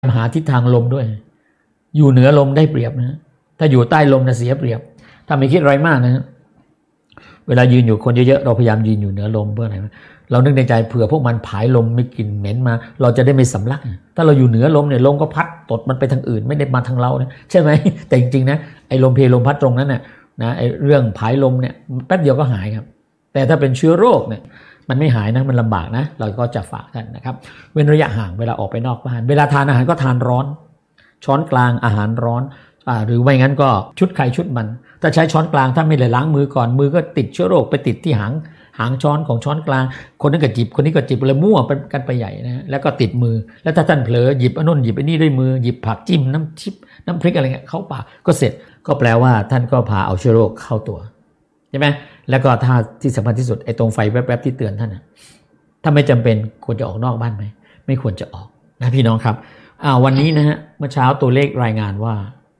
หาทิศทางลมด้วยอยู่เหนือลมได้เปรียบนะถ้าอยู่ใต้ลมน่ะเสียเปรียบถ้าไม่คิดอะไรมากนะเวลายืนอยู่คนเยอะๆเราพยายามยืนอยู่เหนือลมเพื่ออะไรเรานึกในใจเผื่อพวกมันผายลมไม่กลิ่นเหม็นมาเราจะได้ไม่สำลักถ้าเราอยู่เหนือลมเนี่ยลมก็พัดตดมันไปทางอื่นไม่ได้มาทางเรานะใช่ไหมแต่จริงๆนะไอ้ลมเพลลมพัดตรงนั้นนะไอ้เรื่องผายลมเนี่ยแป๊บเดียวก็หายครับแต่ถ้าเป็นเชื้อโรคเนี่ยมันไม่หายนะมันลำบากนะเราก็จะฝากท่านนะครับเว้นระยะห่างเวลาออกไปนอกบ้านเวลาทานอาหารก็ทานร้อนช้อนกลางอาหารร้อนหรือไม่งั้นก็ชุดใครชุดมันถ้าใช้ช้อนกลางถ้าไม่ได้ล้างมือก่อนมือก็ติดเชื้อโรคไปติดที่หางช้อนของช้อนกลางคนนั้นก็จิบคนนี้ก็จิบเลยมั่วไปกันไปใหญ่นะแล้วก็ติดมือแล้วถ้าท่านเผลอหยิบอันนู้นหยิบอันนี้ด้วยมือหยิบผักจิ้มน้ำพริกอะไรเงี้ยเข้าปากก็เสร็จก็แปลว่าท่านก็พาเอาเชื้อโรคเข้าตัวใช่ไหมแล้วก็ถ้าที่สำคัญที่สุดไอ้ตรงไฟแวบๆที่เตือนท่านนะถ้าไม่จำเป็นควรจะออกนอกบ้านไหมไม่ควรจะออกนะพี่น้องครับวันนี้นะฮะเมื่อเช้าตัวเลขรายงานว่า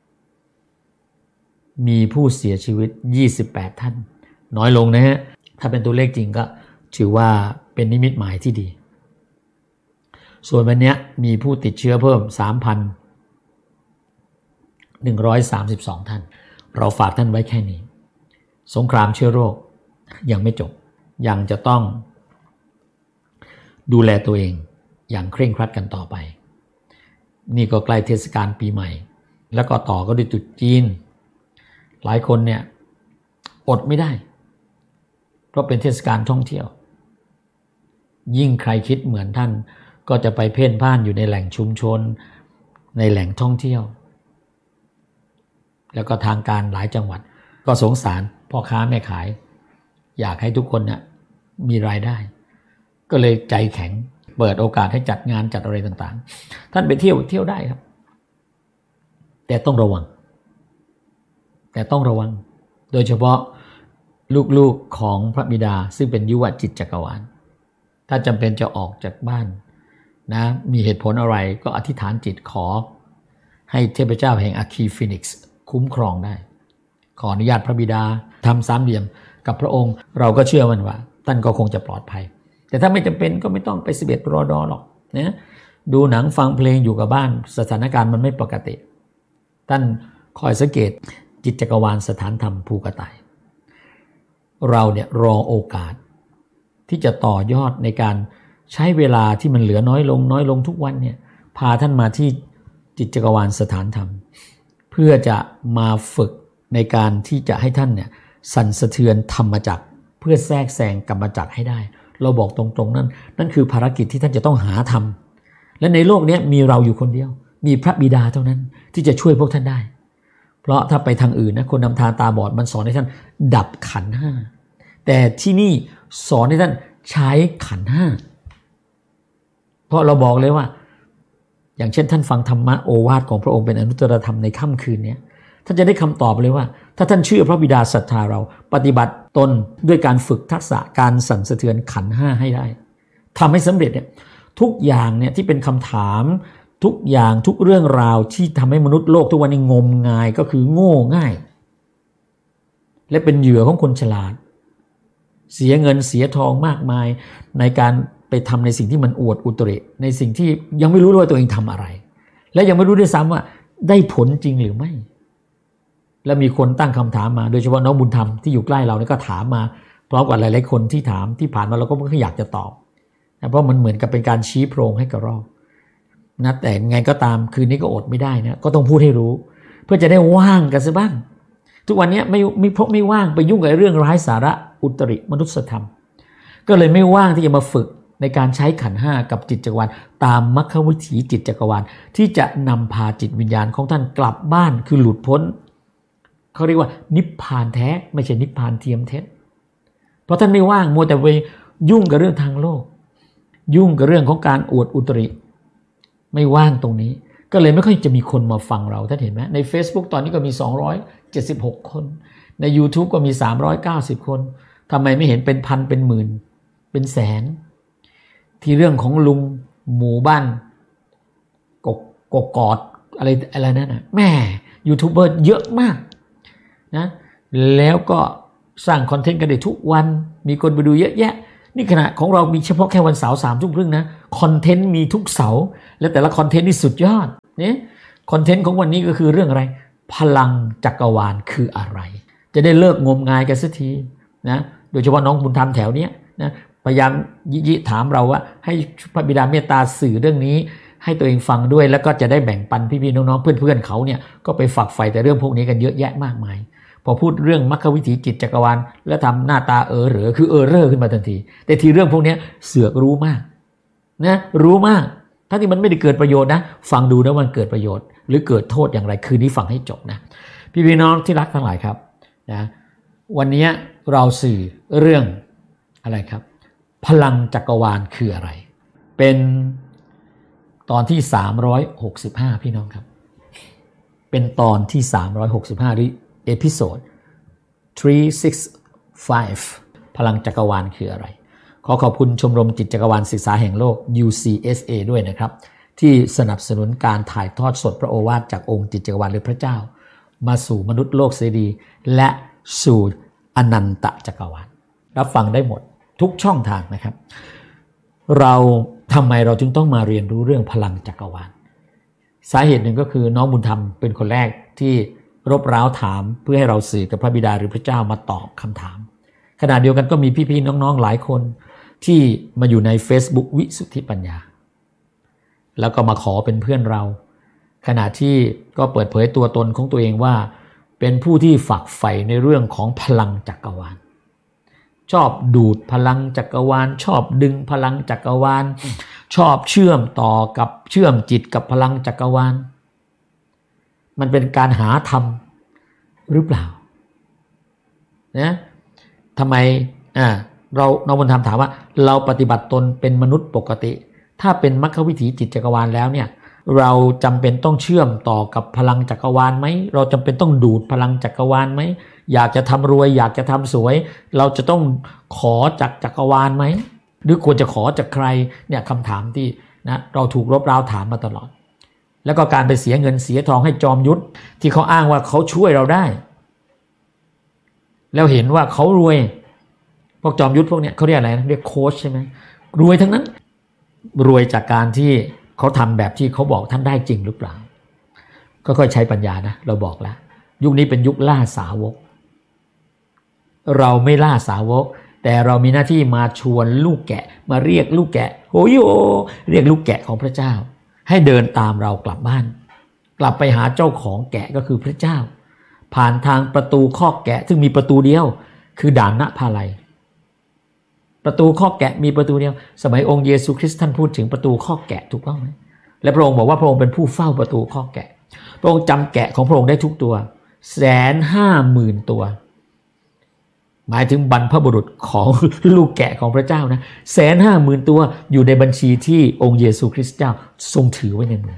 มีผู้เสียชีวิต28ท่านน้อยลงนะฮะถ้าเป็นตัวเลขจริงก็ถือว่าเป็นนิมิตหมายที่ดีส่วนวันนี้มีผู้ติดเชื้อเพิ่ม 3,132 ท่านเราฝากท่านไว้แค่นี้สงครามเชื้อโรคยังไม่จบยังจะต้องดูแลตัวเองอย่างเคร่งครัดกันต่อไปนี่ก็ใกล้เทศกาลปีใหม่แล้วก็ต่อก็ด้วยตรุษจีนหลายคนเนี่ยอดไม่ได้เพราะเป็นเทศกาลท่องเที่ยวยิ่งใครคิดเหมือนท่านก็จะไปเพ่นพ่านอยู่ในแหล่งชุมชนในแหล่งท่องเที่ยวแล้วก็ทางการหลายจังหวัดก็สงสารพ่อค้าแม่ขายอยากให้ทุกคนเนี่ยมีรายได้ก็เลยใจแข็งเปิดโอกาสให้จัดงานจัดอะไรต่างๆท่านไปเที่ยวได้ครับแต่ต้องระวังโดยเฉพาะลูกๆของพระบิดาซึ่งเป็นยุวจิตจักรวาลถ้าจำเป็นจะออกจากบ้านนะมีเหตุผลอะไรก็อธิษฐานจิตขอให้เทพเจ้าแห่งอาคีฟินิกซ์คุ้มครองได้ขออนุญาตพระบิดาทำสามเหลี่ยมกับพระองค์เราก็เชื่อมันว่าท่านก็คงจะปลอดภัยแต่ถ้าไม่จำเป็นก็ไม่ต้องไป11 รอดอหรอกนะดูหนังฟังเพลงอยู่กับบ้านสถานการณ์มันไม่ปกติท่านคอยสังเกตจิตจักรวาลสถานธรรมภูกระต่ายเราเนี่ยรอโอกาสที่จะต่อยอดในการใช้เวลาที่มันเหลือน้อยลงทุกวันเนี่ยพาท่านมาที่จิตจักรวาลสถานธรรมเพื่อจะมาฝึกในการที่จะให้ท่านเนี่ยสั่นสะเทือนธรรมจักรเพื่อแทรกแซงกรรมจักรให้ได้เราบอกตรงๆนั่นคือภารกิจที่ท่านจะต้องหาทำและในโลกนี้มีเราอยู่คนเดียวมีพระบิดาเท่านั้นที่จะช่วยพวกท่านได้เพราะถ้าไปทางอื่นนะคนนำทางตาบอดมันสอนให้ท่านดับขันธ์ห้าแต่ที่นี่สอนให้ท่านใช้ขันธ์ห้าเพราะเราบอกเลยว่าอย่างเช่นท่านฟังธรรมะโอวาทของพระองค์เป็นอนุตตรธรรมในค่ำคืนนี้ท่านจะได้คำตอบเลยว่าถ้าท่านเชื่อพระบิดาศรัทธาเราปฏิบัติตนด้วยการฝึกทักษะการสั่นสะเทือนขันธ์ห้าให้ได้ทำให้สำเร็จเนี่ยทุกอย่างเนี่ยที่เป็นคำถามทุกอย่างทุกเรื่องราวที่ทำให้มนุษย์โลกทุกวันนี้งมงายก็คือโง่ง่ายและเป็นเหยื่อของคนฉลาดเสียเงินเสียทองมากมายในการไปทำในสิ่งที่มันอวดอุตริในสิ่งที่ยังไม่รู้ว่าตัวเองทำอะไรและยังไม่รู้ด้วยซ้ำว่าได้ผลจริงหรือไม่แล้วมีคนตั้งคำถามมาโดยเฉพาะน้องบุญธรรมที่อยู่ใกล้เราเนี่ยก็ถามมาพร้อมกับหลายๆคนที่ถามที่ผ่านมาเราก็ไม่อยากจะตอบนะเพราะมันเหมือนกับเป็นการชี้โพรงให้กระรอกนะแต่ไงก็ตามคืนนี้ก็อดไม่ได้นะก็ต้องพูดให้รู้เพื่อจะได้ว่างกันซะบ้างทุกวันนี้ไม่ว่างไปยุ่งกับเรื่องไร้สาระอุตริมนุษยธรรมก็เลยไม่ว่างที่จะมาฝึกในการใช้ขันธ์ห้ากับจิตจักรวาลตามมรรควิถีจิตจักรวาลที่จะนำพาจิตวิญญาณของท่านกลับบ้านคือหลุดพ้นเขาเรียกว่านิพพานแท้ไม่ใช่นิพพานเทียมเท็จเพราะท่านไม่ว่างมัวแต่ไปยุ่งกับเรื่องทางโลกยุ่งกับเรื่องของการอวดอุตริไม่ว่างตรงนี้ก็เลยไม่ค่อยจะมีคนมาฟังเราท่านเห็นไหมใน Facebook ตอนนี้ก็มี276คนใน YouTube ก็มี390คนทำไมไม่เห็นเป็นพันเป็นหมื่นเป็นแสนที่เรื่องของลุงหมู่บ้านกกอดอะไรนั่นน่ะแม่ยูทูบเบอร์เยอะมากนะแล้วก็สร้างคอนเทนต์กันได้ทุกวันมีคนไปดูเยอะแยะนี่ขณะของเรามีเฉพาะแค่วันเสาร์3:30นะคอนเทนต์มีทุกเสาร์และแต่ละคอนเทนต์นี่สุดยอดเนี่ยคอนเทนต์ของวันนี้ก็คือเรื่องอะไรพลังจักรวาลคืออะไรจะได้เลิกงมงายกันสักทีนะโดยเฉพาะน้องบุญธรรมแถวเนี้ยนะพยายามยิถามเราว่าให้พระบิดาเมตตาสื่อเรื่องนี้ให้ตัวเองฟังด้วยแล้วก็จะได้แบ่งปันพี่ๆน้องๆเพื่อนๆเขาเนี่ยก็ไปฝักใฝ่แต่เรื่องพวกนี้กันเยอะแยะมากมายพอพูดเรื่องมรรควิถีจิตจักรวาลแล้วทำหน้าตาเหรือคือเร่อขึ้นมาทันทีแต่ทีเรื่องพวกนี้เสือกรู้มากนะรู้มากทั้งที่มันไม่ได้เกิดประโยชน์นะฟังดูนะมันเกิดประโยชน์หรือเกิดโทษอย่างไรคืนนี้ฟังให้จบนะพี่น้องที่รักทั้งหลายครับนะวันนี้เราสื่อเรื่องอะไรครับพลังจักรวาลคืออะไรเป็นตอนที่365พี่น้องครับเป็นตอนที่365หรือเอพิโซด365พลังจักรวาลคืออะไรขอขอบคุณชมรมจิตจักรวาลศึกษาแห่งโลก UCSA ด้วยนะครับที่สนับสนุนการถ่ายทอดสดพระโอวาทจากองค์จิตจักรวาลหรือพระเจ้ามาสู่มนุษย์โลกเสรีและสู่อนันตจักรวาลรับฟังได้หมดทุกช่องทางนะครับทำไมเราจึงต้องมาเรียนรู้เรื่องพลังจักรวาลสาเหตุหนึ่งก็คือน้องบุญธรรมเป็นคนแรกที่รบเร้าถามเพื่อให้เราสื่อกับพระบิดาหรือพระเจ้ามาตอบคำถามขณะเดียวกันก็มีพี่ๆน้องๆหลายคนที่มาอยู่ใน Facebook วิสุทธิปัญญาแล้วก็มาขอเป็นเพื่อนเราขณะที่ก็เปิดเผยตัวตนของตัวเองว่าเป็นผู้ที่ฝักใฝ่ในเรื่องของพลังจักรวาลชอบดูดพลังจักรวาลชอบดึงพลังจักรวาลชอบเชื่อมต่อกับเชื่อมจิตกับพลังจักรวาลมันเป็นการหาธรรมหรือเปล่านะทำไมเราบนธรรมถามว่าเราปฏิบัติตนเป็นมนุษย์ปกติถ้าเป็นมรรควิถีจิตจักรวาลแล้วเนี่ยเราจำเป็นต้องเชื่อมต่อกับพลังจักรวาลไหมเราจำเป็นต้องดูดพลังจักรวาลไหมอยากจะทำรวยอยากจะทำสวยเราจะต้องขอจากจักรวาลไหมหรือควรจะขอจากใครเนี่ยคำถามที่นะเราถูกรบเร้าถามมาตลอดแล้วก็การไปเสียเงินเสียทองให้จอมยุทธที่เขาอ้างว่าเขาช่วยเราได้แล้วเห็นว่าเขารวยพวกจอมยุทธพวกเนี้ยเขาเรียกอะไรนะเรียกโค้ชใช่ไหมรวยทั้งนั้นรวยจากการที่เขาทำแบบที่เขาบอกท่านได้จริงหรือเปล่าก็ค่อยใช้ปัญญานะเราบอกแล้วยุคนี้เป็นยุคล่าสาวกเราไม่ล่าสาวกแต่เรามีหน้าที่มาชวนลูกแกะมาเรียกลูกแกะโอ้ยเรียกลูกแกะของพระเจ้าให้เดินตามเรากลับบ้านกลับไปหาเจ้าของแกะก็คือพระเจ้าผ่านทางประตูคอกแกะซึ่งมีประตูเดียวคือด่านณภาลัยประตูคอกแกะมีประตูเดียวสมัยองค์เยซูคริสต์ท่านพูดถึงประตูคอกแกะถูกต้องไหมและพระองค์บอกว่าพระองค์เป็นผู้เฝ้าประตูคอกแกะพระองค์จำแกะของพระองค์ได้ทุกตัว150,000 ตัวหมายถึงบรรพบุรุษของลูกแกะของพระเจ้านะ150,000 ตัวอยู่ในบัญชีที่องค์เยซูคริสต์เจ้าทรงถือไว้ในมือ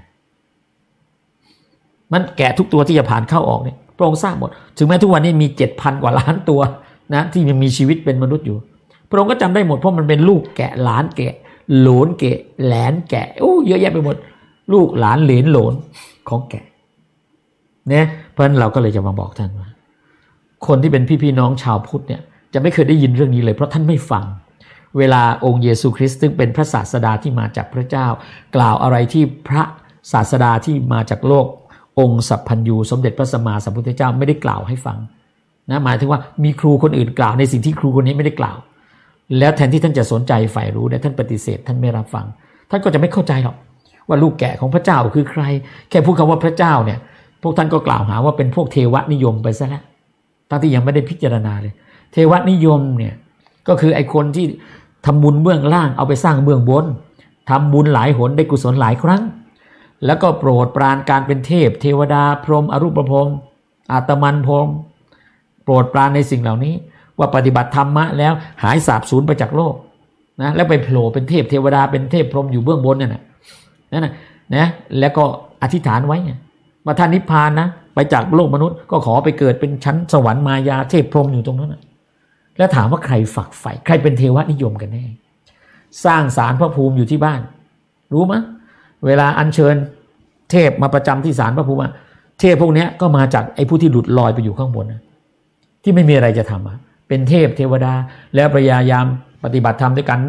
มันแกะทุกตัวที่จะผ่านเข้าออกเนี่ยพระองค์สร้างหมดถึงแม้ทุกวันนี้มี 7,000 กว่าล้านตัวนะที่ยังมีชีวิตเป็นมนุษย์อยู่พระองค์ก็จำได้หมดเพราะมันเป็นลูกแกะหลานแกะโหลนแกะแหลนแกะโอ้เยอะแยะไปหมดลูกหลานเหลนโหลนของแกะเนี่ยเพราะฉะนั้นเราก็เลยจะมาบอกท่านว่าคนที่เป็นพี่น้องชาวพุทธเนี่ยจะไม่เคยได้ยินเรื่องนี้เลยเพราะท่านไม่ฟังเวลาองค์เยซูคริสต์ซึ่งเป็นพระศาสดาที่มาจากพระเจ้ากล่าวอะไรที่พระศาสดาที่มาจากโลกองค์สัพพัญญูสมเด็จพระสัมมาสัมพุทธเจ้าไม่ได้กล่าวให้ฟังนะหมายถึงว่ามีครูคนอื่นกล่าวในสิ่งที่ครูคนนี้ไม่ได้กล่าวแล้วแทนที่ท่านจะสนใจใฝ่รู้แต่ท่านปฏิเสธท่านไม่รับฟังท่านก็จะไม่เข้าใจหรอกว่าลูกแกะของพระเจ้าคือใครแค่พูดคำว่าพระเจ้าเนี่ยพวกท่านก็กล่าวหาว่าเป็นพวกเทวนิยมไปซะแล้วทั้งที่ยังไม่ได้พิจารณาเลยเทวนิยมเนี่ยก็คือไอ้คนที่ทำบุญเบื้องล่างเอาไปสร้างเบื้องบนทำบุญหลายหนได้กุศลหลายครั้งแล้วก็โปรดปรานการเป็นเทพเทวดาพรหมอรูปพรหมอาตมันพรหมโปรดปรานในสิ่งเหล่านี้ว่าปฏิบัติธรรมะแล้วหายสาบสูญไปจากโลกนะแล้วไปโผล่เป็นเทพเทวดาเป็นเทพพรหมอยู่เบื้องบนนั่นนะแล้วก็อธิษฐานไว้ว่าท่านนิพพานนะไปจากโลกมนุษย์ก็ขอไปเกิดเป็นชั้นสวรรค์มายาเทพพรหมอยู่ตรงนั้นแล้วถามว่าใครฝักใฝ่ใครเป็นเทวนิยมกันแน่สร้างศาลพระภูมิอยู่ที่บ้านรู้มั้ยเวลาอัญเชิญเทพมาประจำที่ศาลพระภูมิเทพพวกนี้ก็มาจากไอ้ผู้ที่หลุดลอยไปอยู่ข้างบนที่ไม่มีอะไรจะทำเป็นเทพเทวดาแล้วพยายามปฏิบัติธรรมด้วยการ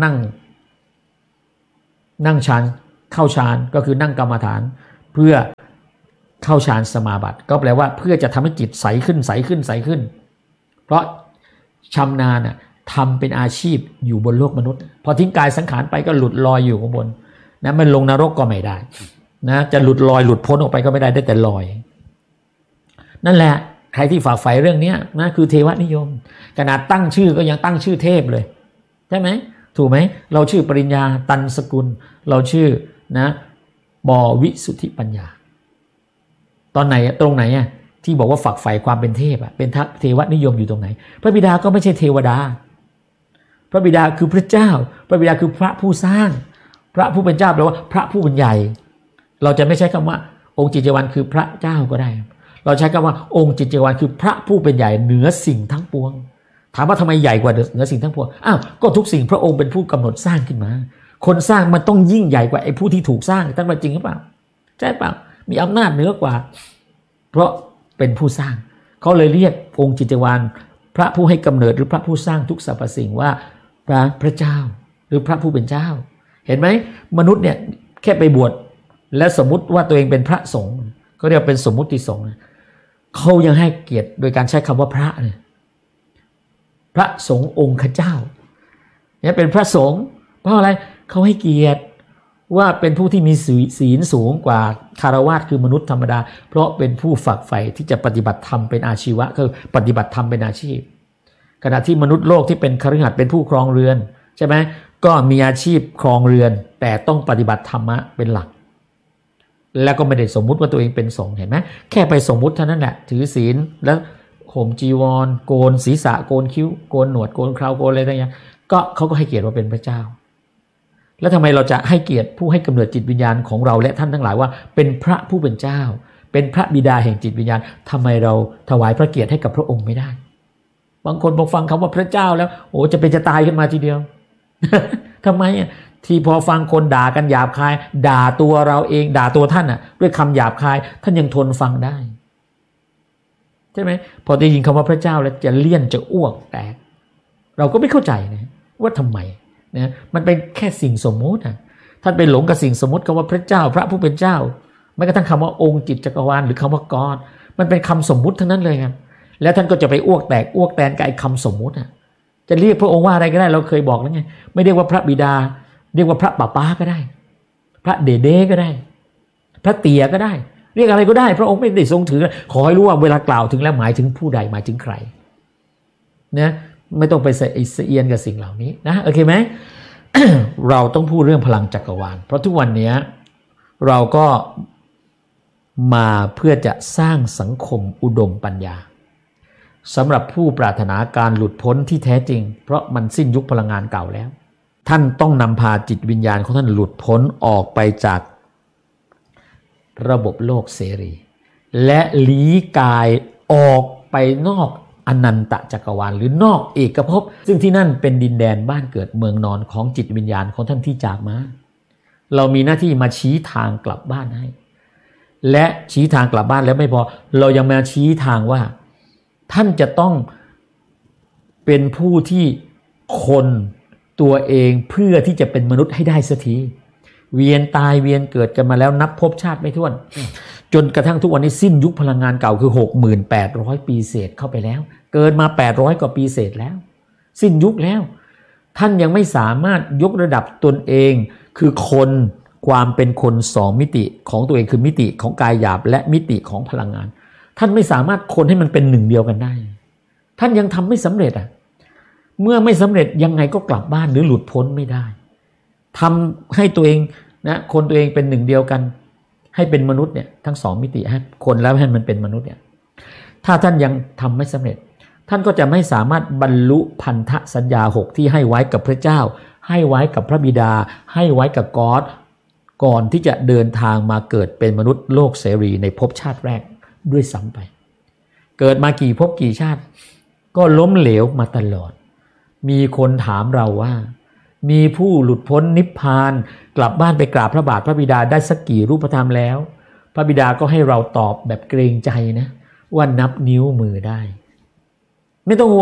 นั่งฌานเข้าฌานก็คือนั่งกรรมฐานเพื่อเข้าฌานสมาบัติก็แปลว่าเพื่อจะทำให้จิตใสขึ้นใสขึ้นใสขึ้นเพราะชำนาญน่ะทำเป็นอาชีพอยู่บนโลกมนุษย์พอทิ้งกายสังขารไปก็หลุดลอยอยู่ข้างบนนะมันลงนรกก็ไม่ได้นะจะหลุดลอยหลุดพ้นออกไปก็ไม่ได้แต่ลอยนั่นแหละใครที่ฝ่าไฟเรื่องนี้นะคือเทวนิยมขนาดตั้งชื่อก็ยังตั้งชื่อเทพเลยใช่ไหมถูกไหมเราชื่อปริญญาตันสกุลเราชื่อนะบวิสุทธิปัญญาตอนไหนตรงไหนที่บอกว่าฝักใฝ่ความเป็นเทพเป็นเทวนิยมอยู่ตรงไหนพระบิดาก็ไม่ใช่เทวดาพระบิดาคือพระเจ้าพระบิดาคือพระผู้สร้างพระผู้เป็นเจ้าแปลว่าพระผู้เป็นใหญ่เราจะไม่ใช้คำว่าองค์จิตเจวันคือพระเจ้าก็ได้เราใช้คำว่าองค์จิตเจวันคือพระผู้เป็นใหญ่เหนือสิ่งทั้งปวงถามว่าทำไมใหญ่กว่าเหนือสิ่งทั้งปวงก็ทุกสิ่งพระองค์เป็นผู้กำหนดสร้างขึ้นมาคนสร้างมันต้องยิ่งใหญ่กว่าไอ้ผู้ที่ถูกสร้างตั้งแต่จริงหรือเปล่าใช่เปล่ามีอำนาจเหนือกว่าเพราะเป็นผู้สร้างเขาเลยเรียกองค์จิตเจวันพระผู้ให้กำเนิดหรือพระผู้สร้างทุกสรรพสิ่งว่าพระเจ้าหรือพระผู้เป็นเจ้าเห็นไหมมนุษย์เนี่ยแค่ไปบวชและสมมุติว่าตัวเองเป็นพระสงฆ์เขาเรียกเป็นสมมุติสงฆ์เขายังให้เกียรติโดยการใช้คำว่าพระเนี่ยพระสงฆ์องค์ข้าเจ้าเนี่ยเป็นพระสงฆ์เพราะอะไรเขาให้เกียรติว่าเป็นผู้ที่มีศีลสูงกว่าคฤหัสถ์คือมนุษย์ธรรมดาเพราะเป็นผู้ฝักใฝ่ที่จะปฏิบัติธรรมเป็นอาชีวะคือปฏิบัติธรรมเป็นอาชีพขณะที่มนุษย์โลกที่เป็นคฤหัสถ์เป็นผู้ครองเรือนใช่ไหมก็มีอาชีพครองเรือนแต่ต้องปฏิบัติธรรมะเป็นหลักแล้วก็ไม่ได้สมมุติว่าตัวเองเป็นสงฆ์เห็นไหมแค่ไปสมมุติเท่านั้นแหละถือศีลแล้วห่มจีวรโกนศีรษะโกนคิ้วโกนหนวดโกนเคราโกนอะไรต่างๆก็เขาก็ให้เกียรติว่าเป็นพระเจ้าแล้วทำไมเราจะให้เกียรติผู้ให้กำเนิดจิตวิญญาณของเราและท่านทั้งหลายว่าเป็นพระผู้เป็นเจ้าเป็นพระบิดาแห่งจิตวิญญาณทำไมเราถวายพระเกียรติให้กับพระองค์ไม่ได้บางคนพอฟังคำว่าพระเจ้าแล้วโอ้จะเป็นจะตายขึ้นมาทีเดียว ทำไมที่พอฟังคนด่ากันหยาบคายด่าตัวเราเองด่าตัวท่านด้วยคำหยาบคายท่านยังทนฟังได้ใช่ไหมพอได้ยินคำว่าพระเจ้าแล้วจะเลี่ยนจะอ้วกแตกเราก็ไม่เข้าใจนะว่าทำไมนะมันเป็นแค่สิ่งสมมุติท่านไปหลงกับสิ่งสมมุติคำว่าพระเจ้าพระผู้เป็นเจ้าแม้กระทั่งคำว่าองค์จิตจักรวาลหรือคำว่ากอดมันเป็นคำสมมุติทั้งนั้นเลยครับแล้วท่านก็จะไปอ้วกแตกอ้วกแตนกับไอ้คำสมมุติจะเรียกพระองค์ว่าอะไรก็ได้เราเคยบอกแล้วไงไม่เรียกว่าพระบิดาเรียกว่าพระป้าก็ได้พระเดเดก็ได้พระเตียก็ได้เรียกอะไรก็ได้พระองค์ไม่ได้ทรงถือขอให้รู้ว่าเวลากล่าวถึงแล้วหมายถึงผู้ใดหมายถึงใครนะไม่ต้องไปเสียเอียนกับสิ่งเหล่านี้นะโอเคไหม เราต้องพูดเรื่องพลังจักรวาลเพราะทุกวันนี้เราก็มาเพื่อจะสร้างสังคมอุดมปัญญาสำหรับผู้ปรารถนาการหลุดพ้นที่แท้จริงเพราะมันสิ้นยุคพลังงานเก่าแล้วท่านต้องนำพาจิตวิญญาณของท่านหลุดพ้นออกไปจากระบบโลกเสรีและลี้กายออกไปนอกอนันตจักรวาลหรือนอกเอกภพซึ่งที่นั่นเป็นดินแดนบ้านเกิดเมืองนอนของจิตวิญญาณของท่านที่จากมาเรามีหน้าที่มาชี้ทางกลับบ้านให้และชี้ทางกลับบ้านแล้วไม่พอเรายังมาชี้ทางว่าท่านจะต้องเป็นผู้ที่คนตัวเองเพื่อที่จะเป็นมนุษย์ให้ได้สักทีเวียนตายเวียนเกิดกันมาแล้วนับภพชาติไม่ถ้วนจนกระทั่งทุกวันนี้สิ้นยุคพลังงานเก่าคือ 68,000 ปีเศษเข้าไปแล้วเกินมา800กว่าปีเศษแล้วสิ้นยุคแล้วท่านยังไม่สามารถยกระดับตนเองคือคนความเป็นคน2มิติของตัวเองคือมิติของกายหยาบและมิติของพลังงานท่านไม่สามารถคนให้มันเป็นหนึ่งเดียวกันได้ท่านยังทำไม่สำเร็จเมื่อไม่สำเร็จยังไงก็กลับบ้านหรือหลุดพ้นไม่ได้ทำให้ตัวเองนะคนตัวเองเป็นหนึ่งเดียวกันให้เป็นมนุษย์เนี่ยทั้ง2มิติให้คนแล้วให้มันเป็นมนุษย์เนี่ยถ้าท่านยังทำไม่สำเร็จท่านก็จะไม่สามารถบรรลุพันธสัญญา6ที่ให้ไว้กับพระเจ้าให้ไว้กับพระบิดาให้ไว้กับกอดก่อนที่จะเดินทางมาเกิดเป็นมนุษย์โลกเสรีในภพชาติแรกด้วยซ้ำไปเกิดมากี่ภพกี่ชาติก็ล้มเหลวมาตลอดมีคนถามเราว่ามีผู้หลุดพ้นนิพพานกลับบ้านไปกราบพระบาทพระบิดาได้สักกี่รูปธรรมแล้วพระบิดาก็ให้เราตอบแบบเกรงใจนะว่านับนิ้วมือได้ไม่ต้องห่วง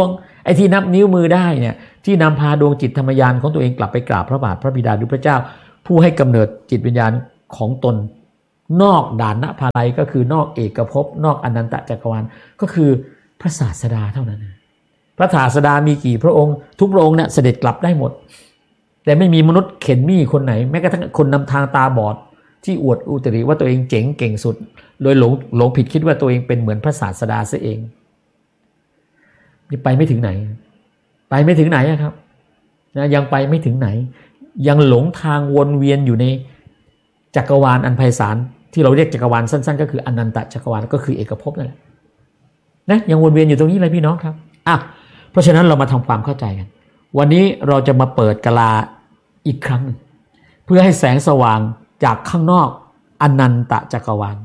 ไอ้ที่นับนิ้วมือได้เนี่ยที่นำพาดวงจิตธรรมญาณของตัวเองกลับไปกราบพระบาทพระบิดาหรือพระเจ้าผู้ให้กำเนิดจิตวิญญาณของตนนอกด่านณภาลัยก็คือนอกเอกภพนอกอนันตจักรวาลก็คือพระศาสดาเท่านั้นพระศาสดามีกี่พระองค์ทุกพระองค์เนี่ยเสด็จกลับได้หมดแต่ไม่มีมนุษย์เข็นมี่คนไหนแม้กระทั่งคนนำทางตาบอดที่อวดอุตริว่าตัวเองเจ๋งเก่งสุดโดยหลงผิดคิดว่าตัวเองเป็นเหมือนพระศาสดาซะเองนี่ไปไม่ถึงไหนไปไม่ถึงไหนครับนะยังไปไม่ถึงไหนยังหลงทางวนเวียนอยู่ในจักรวาลอันไพศาลที่เราเรียกจักรวาลสั้นๆก็คืออนันตจักรวาลก็คือเอกภพนั่นแหละนะยังวนเวียนอยู่ตรงนี้เลยพี่น้องครับเพราะฉะนั้นเรามาทำความเข้าใจกันวันนี้เราจะมาเปิดกะลาอีกครั้งเพื่อให้แสงสว่างจากข้างนอกอนันตจักรวาล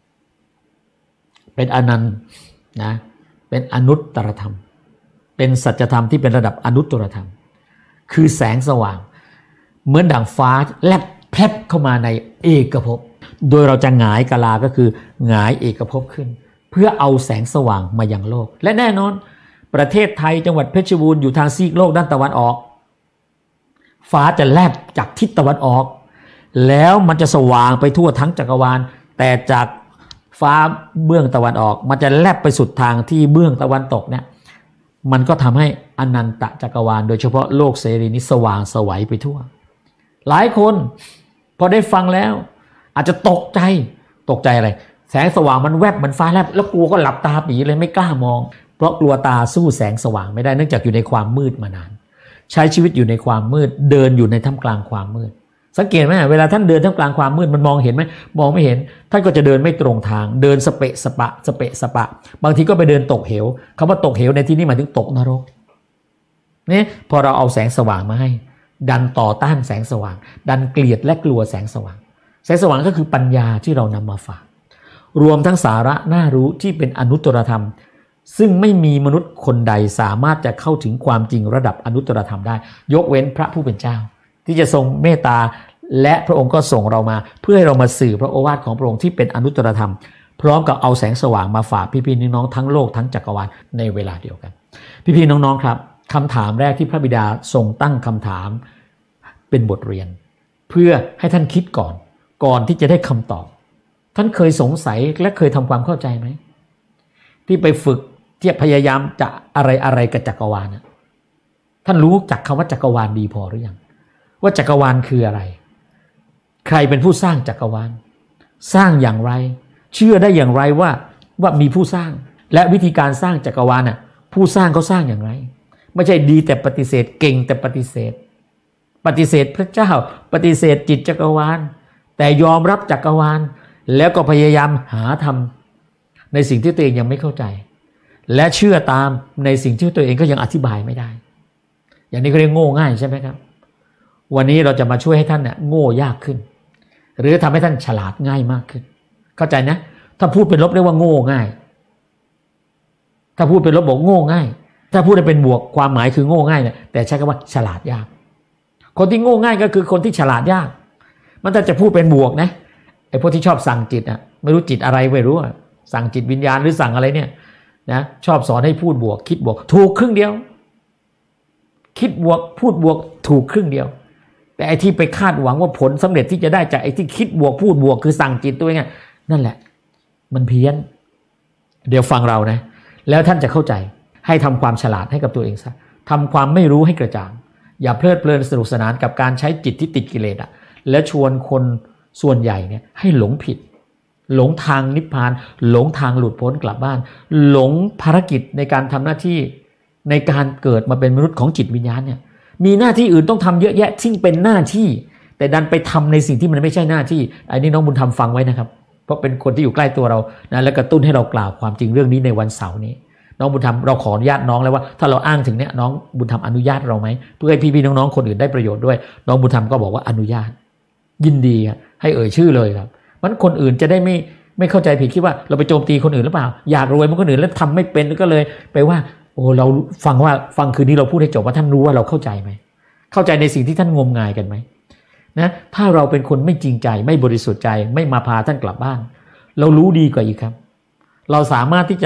เป็นอนันต์นะเป็นอนุตตรธรรมเป็นสัจธรรมที่เป็นระดับอนุตตรธรรมคือแสงสว่างเหมือนดั่งฟ้าแลบแพรบเข้ามาในเอกภพโดยเราจะหงายกะลาก็คือหงายเอกภพขึ้นเพื่อเอาแสงสว่างมายังโลกและแน่นอนประเทศไทยจังหวัดเพชรบูรณ์อยู่ทางซีกโลกด้านตะวันออกฟ้าจะแลบจากทิศตะวันออกแล้วมันจะสว่างไปทั่วทั้งจักรวาลแต่จากฟ้าเบื้องตะวันออกมันจะแลบไปสุดทางที่เบื้องตะวันตกเนี่ยมันก็ทำให้อนันตจักรวาลโดยเฉพาะโลกเสรีนี้สว่างไสวไปทั่วหลายคนพอได้ฟังแล้วอาจจะตกใจอะไรแสงสว่างมันแวบมันฟ้าแลบแล้วกลัวก็หลับตาปีเลยไม่กล้ามองเพราะกลัวตาสู้แสงสว่างไม่ได้เนื่องจากอยู่ในความมืดมานานใช้ชีวิตอยู่ในความมืดเดินอยู่ในท่ามกลางความมืดสังเกตไหมเวลาท่านเดินท่ามกลางความมืดมันมองเห็นไหมมองไม่เห็นท่านก็จะเดินไม่ตรงทางเดินสเปะสปะบางทีก็ไปเดินตกเหวคำว่าตกเหวในที่นี้หมายถึงตกนรกนี่พอเราเอาแสงสว่างมาให้ดันต่อต้านแสงสว่างดันเกลียดและกลัวแสงสว่างแสงสว่างก็คือปัญญาที่เรานำมาฝากรวมทั้งสาระน่ารู้ที่เป็นอนุตตรธรรมซึ่งไม่มีมนุษย์คนใดสามารถจะเข้าถึงความจริงระดับอนุตตรธรรมได้ยกเว้นพระผู้เป็นเจ้าที่จะทรงเมตตาและพระองค์ก็ส่งเรามาเพื่อให้เรามาสื่อพระโอวาทของพระองค์ที่เป็นอนุตตรธรรมพร้อมกับเอาแสงสว่างมาฝากพี่ๆน้องๆทั้งโลกทั้งจักรวาลในเวลาเดียวกันพี่ๆน้องๆครับคำถามแรกที่พระบิดาทรงตั้งคำถามเป็นบทเรียนเพื่อให้ท่านคิดก่อนที่จะได้คำตอบท่านเคยสงสัยและเคยทำความเข้าใจไหมที่ไปฝึกที่พยายามจะอะไรกับจักรวาลท่านรู้จักคำว่าจักรวาลดีพอหรือยังว่าจักรวาลคืออะไรใครเป็นผู้สร้างจักรวาลสร้างอย่างไรเชื่อได้อย่างไรว่ามีผู้สร้างและวิธีการสร้างจักรวาลผู้สร้างเขาสร้างอย่างไรไม่ใช่ดีแต่ปฏิเสธเก่งแต่ปฏิเสธพระเจ้าปฏิเสธจิตจักรวาลแต่ยอมรับจักรวาลแล้วก็พยายามหาทำในสิ่งที่ตัวเองยังไม่เข้าใจและเชื่อตามในสิ่งที่ตัวเองก็ยังอธิบายไม่ได้อย่างนี้เขาเรียกโง่ง่ายใช่ไหมครับวันนี้เราจะมาช่วยให้ท่านเนี่ยโง่ยากขึ้นหรือทำให้ท่านฉลาดง่ายมากขึ้นเข้าใจนะถ้าพูดเป็นลบเรียกว่าโง่ง่ายถ้าพูดเป็นลบบอกโง่ง่ายถ้าพูดเป็นบวกความหมายคือโง่ง่ายเนี่ยแต่ใช้คำว่าฉลาดยากคนที่โง่ง่ายก็คือคนที่ฉลาดยากมันจะพูดเป็นบวกนะไอ้พวกที่ชอบสั่งจิตไม่รู้จิตอะไรไม่รู้สั่งจิตวิญญาณหรือสั่งอะไรเนี่ยนะชอบสอนให้พูดบวกคิดบวกถูกครึ่งเดียวคิดบวกพูดบวกถูกครึ่งเดียวแต่ไอ้ที่ไปคาดหวังว่าผลสำเร็จที่จะได้จากไอ้ที่คิดบวกพูดบวกคือสั่งจิตตัวเองนั่นแหละมันเพี้ยนเดี๋ยวฟังเรานะแล้วท่านจะเข้าใจให้ทำความฉลาดให้กับตัวเองซะทำความไม่รู้ให้กระจ่างอย่าเพลิดเพลินสนุกสนานกับการใช้จิตที่ติดกิเลสและชวนคนส่วนใหญ่เนี่ยให้หลงผิดหลงทางนิพพานหลงทางหลุดพ้นกลับบ้านหลงภารกิจในการทำหน้าที่ในการเกิดมาเป็นมนุษย์ของจิตวิญญาณเนี่ยมีหน้าที่อื่นต้องทำเยอะแยะที่เป็นหน้าที่แต่ดันไปทำในสิ่งที่มันไม่ใช่หน้าที่อันนี้น้องบุญธรรมฟังไว้นะครับเพราะเป็นคนที่อยู่ใกล้ตัวเรานะและกระตุ้นให้เรากล่าวความจริงเรื่องนี้ในวันเสาร์นี้น้องบุญธรรมเราขออนุญาตน้องแล้วว่าถ้าเราอ้างถึงเนี่ยน้องบุญธรรมอนุญาตเราไหมเพื่อให้พี่ๆน้องๆคนอื่นได้ประโยชน์ด้วยน้องบุญธรรมก็บอกว่าอนุญาตยินดีให้เอ่ยชื่อเลยครับมันคนอื่นจะได้ไม่เข้าใจผิดคิดว่าเราไปโจมตีคนอื่นหรือเปล่าอยากรวยเหมือนคนอื่นแล้วทำไม่เป็นก็เลยไปว่าโอ้เราฟังคืนนี้เราพูดให้จบว่าท่านรู้ว่าเราเข้าใจไหมเข้าใจในสิ่งที่ท่านงมงายกันไหมนะถ้าเราเป็นคนไม่จริงใจไม่บริสุทธิ์ใจไม่มาพาท่านกลับบ้านเรารู้ดีกว่าอีกครับเราสามารถที่จะ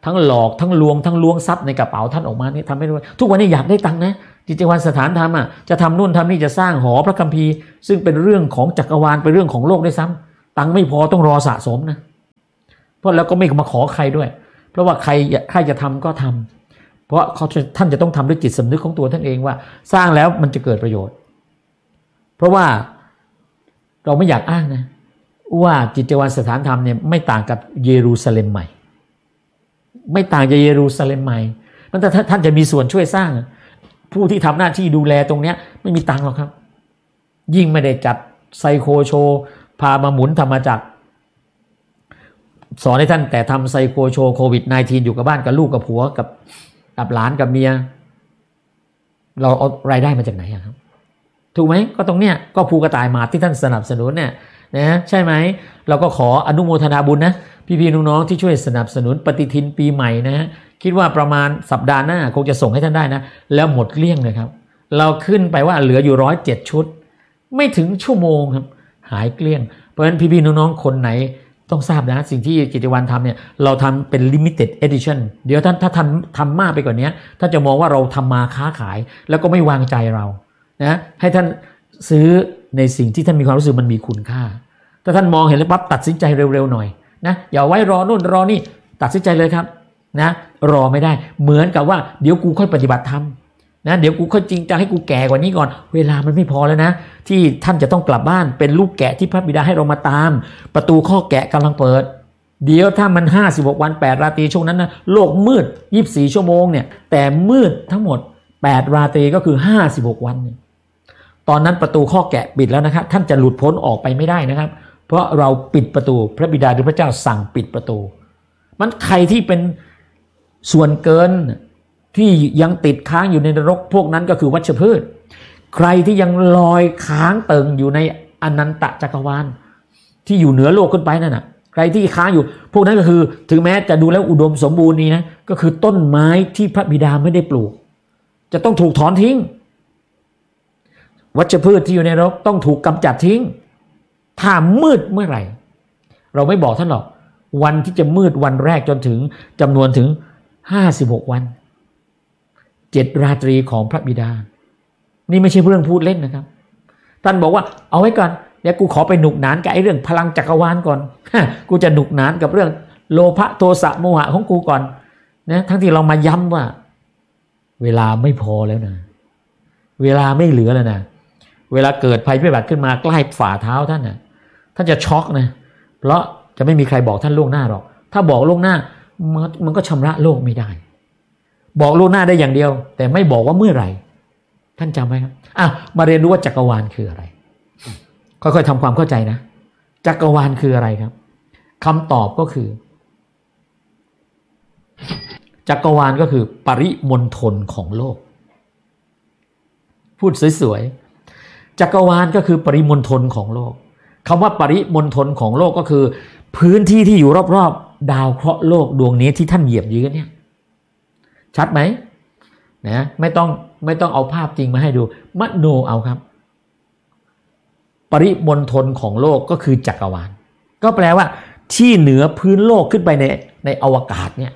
ทั้งหลอกทั้งลวงทรัพย์ในกระเป๋าท่านออกมานี่ทำให้ด้วยทุกวันนี้อยากได้ตังค์นะกิจวัตรสถานธรรมอ่ะจะทำนู่นทำนี่จะสร้างหอพระคัมภีร์ซึ่งเป็นเรื่องของจักรวาลเป็นเรื่องของโลกด้วยซ้ำตังค์ไม่พอต้องรอสะสมนะเพราะแล้วก็ไม่มาขอใครด้วยเพราะว่าใครจะทำก็ทำเพราะท่านจะต้องทำด้วยจิตสำนึกของตัวท่านเองว่าสร้างแล้วมันจะเกิดประโยชน์เพราะว่าเราไม่อยากอ้างนะว่ากิจวัตรสถานธรรมเนี่ยไม่ต่างกับเยรูซาเล็มใหม่ไม่ต่างจากเยรูซาเล็มใหม่มันแต่ท่านจะมีส่วนช่วยสร้างผู้ที่ทำหน้าที่ดูแลตรงเนี้ยไม่มีตังค์หรอกครับยิ่งไม่ได้จัดไซโคโชพามาหมุนธรรมจักรสอนให้ท่านแต่ทำไซโคโชโควิด -19 อยู่กับบ้านกับลูกกับผัวกับหลานกับเมียเราเอารายได้มาจากไหนครับถูกไหมก็ตรงเนี้ยก็ภูกระต่ายหมาที่ท่านสนับสนุนเนี่ยนะใช่ไหมเราก็ขออนุโมทนาบุญนะพี่ๆน้องๆที่ช่วยสนับสนุนปฏิทินปีใหม่นะคิดว่าประมาณสัปดาห์หน้าคงจะส่งให้ท่านได้นะแล้วหมดเกลี้ยงเลยครับเราขึ้นไปว่าเหลืออยู่107ชุดไม่ถึงชั่วโมงครับหายเกลี้ยงเพราะฉะนั้นพี่ๆน้องๆคนไหนต้องทราบนะสิ่งที่กิจวัตรทำเนี่ยเราทำเป็น limited edition เดี๋ยวท่านถ้าทำมากไปกว่านี้ท่านจะมองว่าเราทำมาค้าขายแล้วก็ไม่วางใจเรานะให้ท่านซื้อในสิ่งที่ท่านมีความรู้สึกมันมีคุณค่าถ้าท่านมองเห็นแล้วปั๊บตัดสินใจเร็วๆหน่อยนะอย่าไว้รอนู่นรอนี่ตัดสินใจเลยครับนะรอไม่ได้เหมือนกับว่าเดี๋ยวกูค่อยปฏิบัติธรรมนะเดี๋ยวกูค่อยจริงจังให้กูแก่กว่านี้ก่อนเวลามันไม่พอแล้วนะที่ท่านจะต้องกลับบ้านเป็นลูกแกะที่พระบิดาให้เรามาตามประตูข้อแกะกำลังเปิดเดี๋ยวถ้ามัน56วัน8ราตรีช่วงนั้นนะโลกมืด24ชั่วโมงเนี่ยแต่มืดทั้งหมด8ราตรีก็คือ56วันเนี่ยตอนนั้นประตูข้อแกะปิดแล้วนะครับท่านจะหลุดพ้นออกไปไม่ได้นะครับเพราะเราปิดประตูพระบิดาหรือพระเจ้าสั่งปิดประตูมันใครที่เป็นส่วนเกินที่ยังติดค้างอยู่ในนรกพวกนั้นก็คือวัชพืชใครที่ยังลอยค้างเติงอยู่ในอนันตจักรวาลที่อยู่เหนือโลกขึ้นไปนั่นน่ะใครที่ค้างอยู่พวกนั้นก็คือถึงแม้จะดูแล้วอุดมสมบูรณ์นี่นะก็คือต้นไม้ที่พระบิดาไม่ได้ปลูกจะต้องถูกถอนทิ้งวัชพืชที่อยู่ในนรกต้องถูกกำจัดทิ้งถ้ามืดเมื่อไหร่เราไม่บอกท่านหรอกวันที่จะมืดวันแรกจนถึงจำนวนถึง56วัน7ราตรีของพระบิดานี่ไม่ใช่เรื่องพูดเล่นนะครับท่านบอกว่าเอาไว้ก่อนเดี๋ยวกูขอไปหนุกหนานกับไอ้เรื่องพลังจักรวาลก่อนกูจะหนุกหนานกับเรื่องโลภะโทสะโมหะของกูก่อนนะทั้งที่เรามาย้ำว่าเวลาไม่พอแล้วนะเวลาไม่เหลือแล้วนะเวลาเกิดภัยพิบัติขึ้นมาใกล้ฝ่าเท้าท่านนะท่านจะช็อกนะเพราะจะไม่มีใครบอกท่านล่วงหน้าหรอกถ้าบอกล่วงหน้ามันก็ชำระโลกไม่ได้บอกล่วงหน้าได้อย่างเดียวแต่ไม่บอกว่าเมื่อไหร่ท่านจำไหมครับมาเรียนรู้ว่าจักรวาลคืออะไรค่อยๆทำความเข้าใจนะจักรวาลคืออะไรครับคำตอบก็คือจักรวาลก็คือปริมณฑลของโลกพูดสวยๆจักรวาลก็คือปริมณฑลของโลกคำว่าปริมณฑลของโลกก็คือพื้นที่ที่อยู่รอบๆดาวเคราะห์โลกดวงนี้ที่ท่านเหยียบยืนเนี่ยชัดไหมนะไม่ต้องเอาภาพจริงมาให้ดูมโนเอาครับปริมณฑลของโลกก็คือจักรวาลก็แปลว่าที่เหนือพื้นโลกขึ้นไปในอวกาศเนี่ย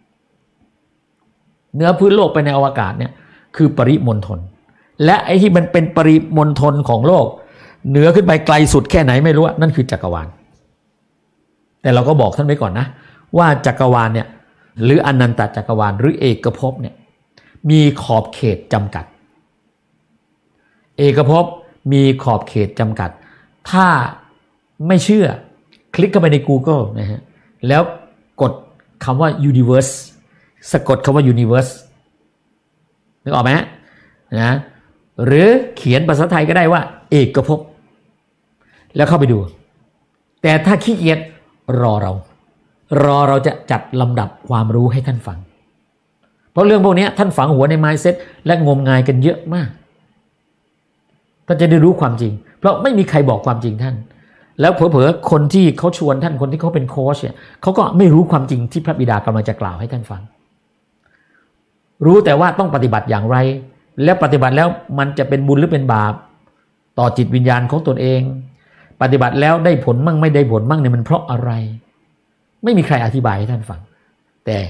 เหนือพื้นโลกไปในอวกาศเนี่ยคือปริมณฑลและไอ้ที่มันเป็นปริมณฑลของโลกเหนือขึ้นไปไกลสุดแค่ไหนไม่รู้นั่นคือจักรวาลแต่เราก็บอกท่านไว้ก่อนนะว่าจักรวาลเนี่ยหรืออนันตจักรวาลหรือเอกภพเนี่ยมีขอบเขตจำกัดเอกภพมีขอบเขตจำกัดถ้าไม่เชื่อคลิกเข้าไปใน Google นะฮะแล้วกดคำว่า universe สะกดคำว่า universe นึกออกไหมนะหรือเขียนภาษาไทยก็ได้ว่าเอกภพแล้วเข้าไปดูแต่ถ้าขี้เกียจรอเราจะจัดลำดับความรู้ให้ท่านฟังเพราะเรื่องพวกนี้ท่านฝังหัวใน mindset และงมงายกันเยอะมากท่านจะได้รู้ความจริงเพราะไม่มีใครบอกความจริงท่านแล้วเผลอๆคนที่เขาชวนท่านคนที่เขาเป็นโค้ชเนี่ยเขาก็ไม่รู้ความจริงที่พระบิดากำลังจะกล่าวให้ท่านฟังรู้แต่ว่าต้องปฏิบัติอย่างไรและปฏิบัติแล้วมันจะเป็นบุญหรือเป็นบาปต่อจิตวิญญาณของตนเองปฏิบัติแล้วได้ผลมั่งไม่ได้ผลมั่งเนี่ยมันเพราะอะไรไม่มีใครอธิบายให้ท่านฟังแต่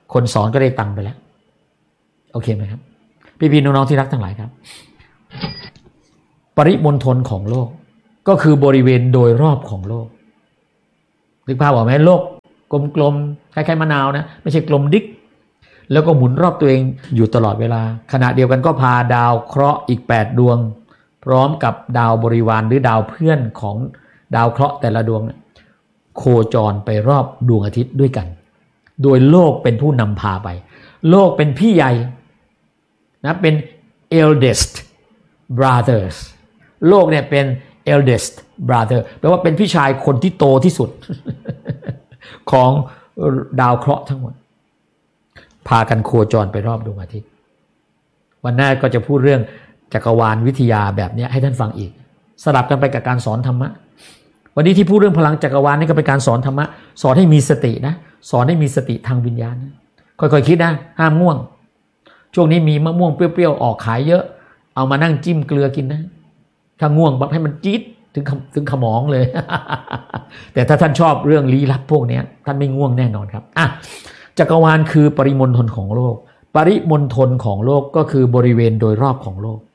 คนสอนก็ได้ตังค์ไปแล้วโอเคไหมครับพี่ๆน้องๆที่รักทั้งหลายครับปริมณฑลของโลกก็คือบริเวณโดยรอบของโลกนึกภาพออกไหมโลกกลมๆคล้ายๆมะนาวนะไม่ใช่กลมดิ๊กแล้วก็หมุนรอบตัวเองอยู่ตลอดเวลาขณะเดียวกันก็พาดาวเคราะห์อีก8ดวงพร้อมกับดาวบริวารหรือดาวเพื่อนของดาวเคราะห์แต่ละดวงโคจรไปรอบดวงอาทิตย์ด้วยกันโดยโลกเป็นผู้นำพาไปโลกเป็นพี่ใหญ่นะเป็น eldest brothers โลกเนี่ยเป็น eldest brother แปลว่าเป็นพี่ชายคนที่โตที่สุด ของดาวเคราะห์ทั้งหมดพากันโคจรไปรอบดวงอาทิตย์วันหน้าก็จะพูดเรื่องจักรวาลวิทยาแบบนี้ให้ท่านฟังอีกสลับกันไปกับการสอนธรรมะวันนี้ที่พูดเรื่องพลังจักรวาลนี่ก็เป็นการสอนธรรมะสอนให้มีสตินะสอนให้มีสติทางวิญญาณนะค่อยๆคิดนะห้ามง่วงช่วงนี้มีมะม่วงเปรี้ยวๆออกขายเยอะเอามานั่งจิ้มเกลือกินนะถ้าง่วงแบบให้มันจี๊ดถึงขมองเลย แต่ถ้าท่านชอบเรื่องลี้ลับพวกนี้ท่านไม่ง่วงแน่นอนครับอ่ะจักรวาลคือปริมณฑลของโลกปริมณฑลของโลกก็คือบริเวณโดยรอบของโลก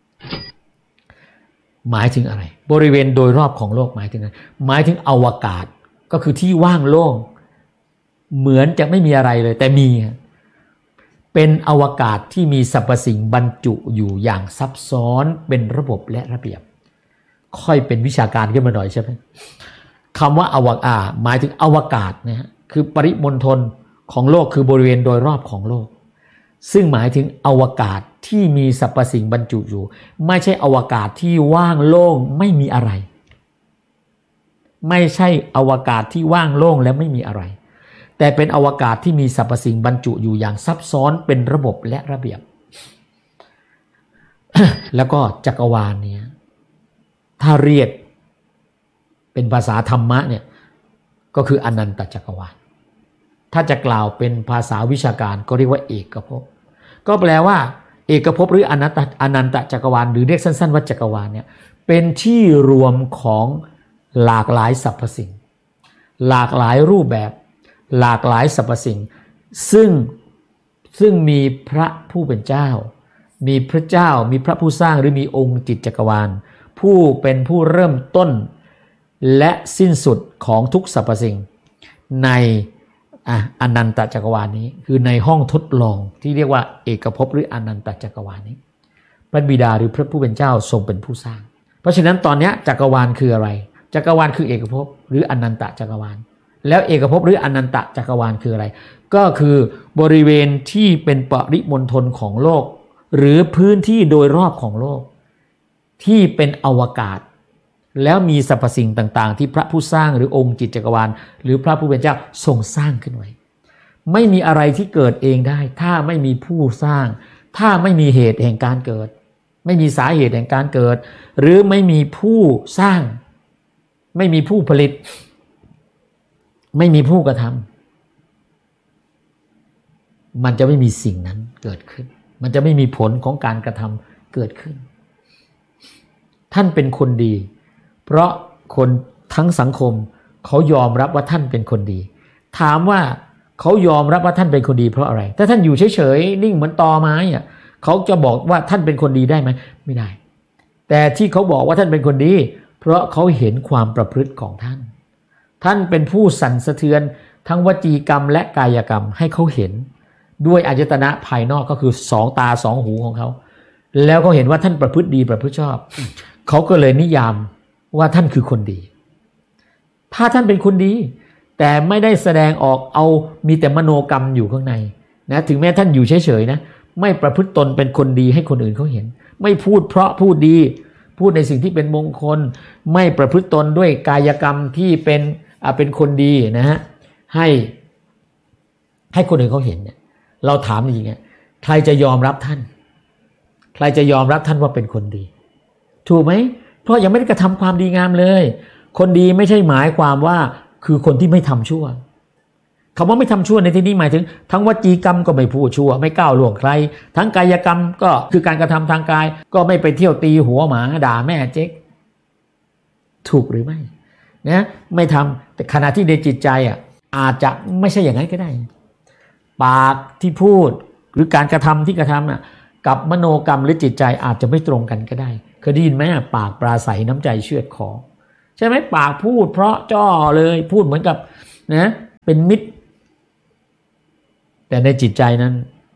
หมายถึงอะไรบริเวณโดยรอบของโลกหมายถึงอะไรหมายถึงอวกาศก็คือที่ว่างโล่งเหมือนจะไม่มีอะไรเลยแต่มีเป็นอวกาศที่มีสรรพสิ่งบรรจุอยู่อย่างซับซ้อนเป็นระบบและระเบียบค่อยเป็นวิชาการขึ้นมาหน่อยใช่ไหมคำว่าอวกาศหมายถึงอวกาศนะฮะคือปริมณฑลของโลกคือบริเวณโดยรอบของโลกซึ่งหมายถึงอวกาศที่มีสรรพสิ่งบรรจุอยู่ไม่ใช่อวกาศที่ว่างโล่งไม่มีอะไรไม่ใช่อวกาศที่ว่างโล่งและไม่มีอะไรแต่เป็นอวกาศที่มีสรรพสิ่งบรรจุอยู่อย่างซับซ้อนเป็นระบบและระเบียบ แล้วก็จักรวาลเนี่ยถ้าเรียกเป็นภาษาธรรมะเนี่ยก็คืออนันตจักรวาลถ้าจะกล่าวเป็นภาษาวิชาการก็เรียกว่าเอกภพก็แปลว่าเอกภพหรืออนันตจักรวาลหรือเรียกสั้นๆว่าจักรวาลเนี่ยเป็นที่รวมของหลากหลายสรรพสิ่งหลากหลายรูปแบบหลากหลายสรรพสิ่งซึ่งมีพระผู้เป็นเจ้ามีพระเจ้ามีพระผู้สร้างหรือมีองค์จิตจักรวาลผู้เป็นผู้เริ่มต้นและสิ้นสุดของทุกสรรพสิ่งในอนันตจักรวาลนี้คือในห้องทดลองที่เรียกว่าเอกภพหรืออนันตจักรวาลนี้พระบิดาหรือพระผู้เป็นเจ้าทรงเป็นผู้สร้างเพราะฉะนั้นตอนนี้จักรวาลคืออะไรจักรวาลคือเอกภพหรืออนันตจักรวาลแล้วเอกภพหรืออนันตจักรวาลคืออะไรก็คือบริเวณที่เป็นปริมณฑลของโลกหรือพื้นที่โดยรอบของโลกที่เป็นอวกาศแล้วมีสรรพสิ่งต่างๆที่พระผู้สร้างหรือองค์จิตจักรวาลหรือพระผู้เป็นเจ้าทรงสร้างขึ้นไว้ไม่มีอะไรที่เกิดเองได้ถ้าไม่มีผู้สร้างถ้าไม่มีเหตุแห่งการเกิดไม่มีสาเหตุแห่งการเกิดหรือไม่มีผู้สร้างไม่มีผู้ผลิตไม่มีผู้กระทำมันจะไม่มีสิ่งนั้นเกิดขึ้นมันจะไม่มีผลของการกระทำเกิดขึ้นท่านเป็นคนดีเพราะคนทั้งสังคมเขายอมรับว่าท่านเป็นคนดีถามว่าเขายอมรับว่าท่านเป็นคนดีเพราะอะไรถ้าท่านอยู่เฉยๆนิ่งเหมือนตอไม้อะเขาจะบอกว่าท่านเป็นคนดีได้ไหมไม่ได้แต่ที่เขาบอกว่าท่านเป็นคนดีเพราะเขาเห็นความประพฤติของท่านท่านเป็นผู้สั่นสะเทือนทั้งวจีกรรมและกายกรรมให้เขาเห็นด้วยอายตนะภายนอกก็คือสองตาสองหูของเขาแล้วเขาเห็นว่าท่านประพฤติดีประพฤติชอบเขาก็เลยนิยามว่าท่านคือคนดีถ้าท่านเป็นคนดีแต่ไม่ได้แสดงออกเอามีแต่มโนกรรมอยู่ข้างในนะถึงแม้ท่านอยู่เฉยๆนะไม่ประพฤติตนเป็นคนดีให้คนอื่นเขาเห็นไม่พูดเพราะพูดดีพูดในสิ่งที่เป็นมงคลไม่ประพฤติตนด้วยกายกรรมที่เป็นคนดีนะฮะให้คนอื่นเขาเห็นเนี่ยเราถามจริงๆใครจะยอมรับท่านใครจะยอมรับท่านว่าเป็นคนดีถูกไหมเพราะยังไม่ได้กระทำความดีงามเลยคนดีไม่ใช่หมายความว่าคือคนที่ไม่ทำชั่วคำว่าไม่ทำชั่วในที่นี้หมายถึงทั้งวจีกรรมก็ไม่พูดชั่วไม่ก้าวล่วงใครทั้งกายกรรมก็คือการกระทำทางกายก็ไม่ไปเที่ยวตีหัวหมาด่าแม่เจ๊กถูกหรือไม่นะไม่ทำแต่ขณะที่ในจิตใจอาจจะไม่ใช่อย่างนั้นก็ได้ปากที่พูดหรือการกระทำที่กระทำน่ะกับมโนกรรมหรือจิตใจอาจจะไม่ตรงกันก็ได้เคยได้ยินไหมปากปราศัยน้ำใจเชือดคอใช่ไหมปากพูดเพราะจ้อเลยพูดเหมือนกับนะเป็นมิตรแต่ในจิตใจนั้น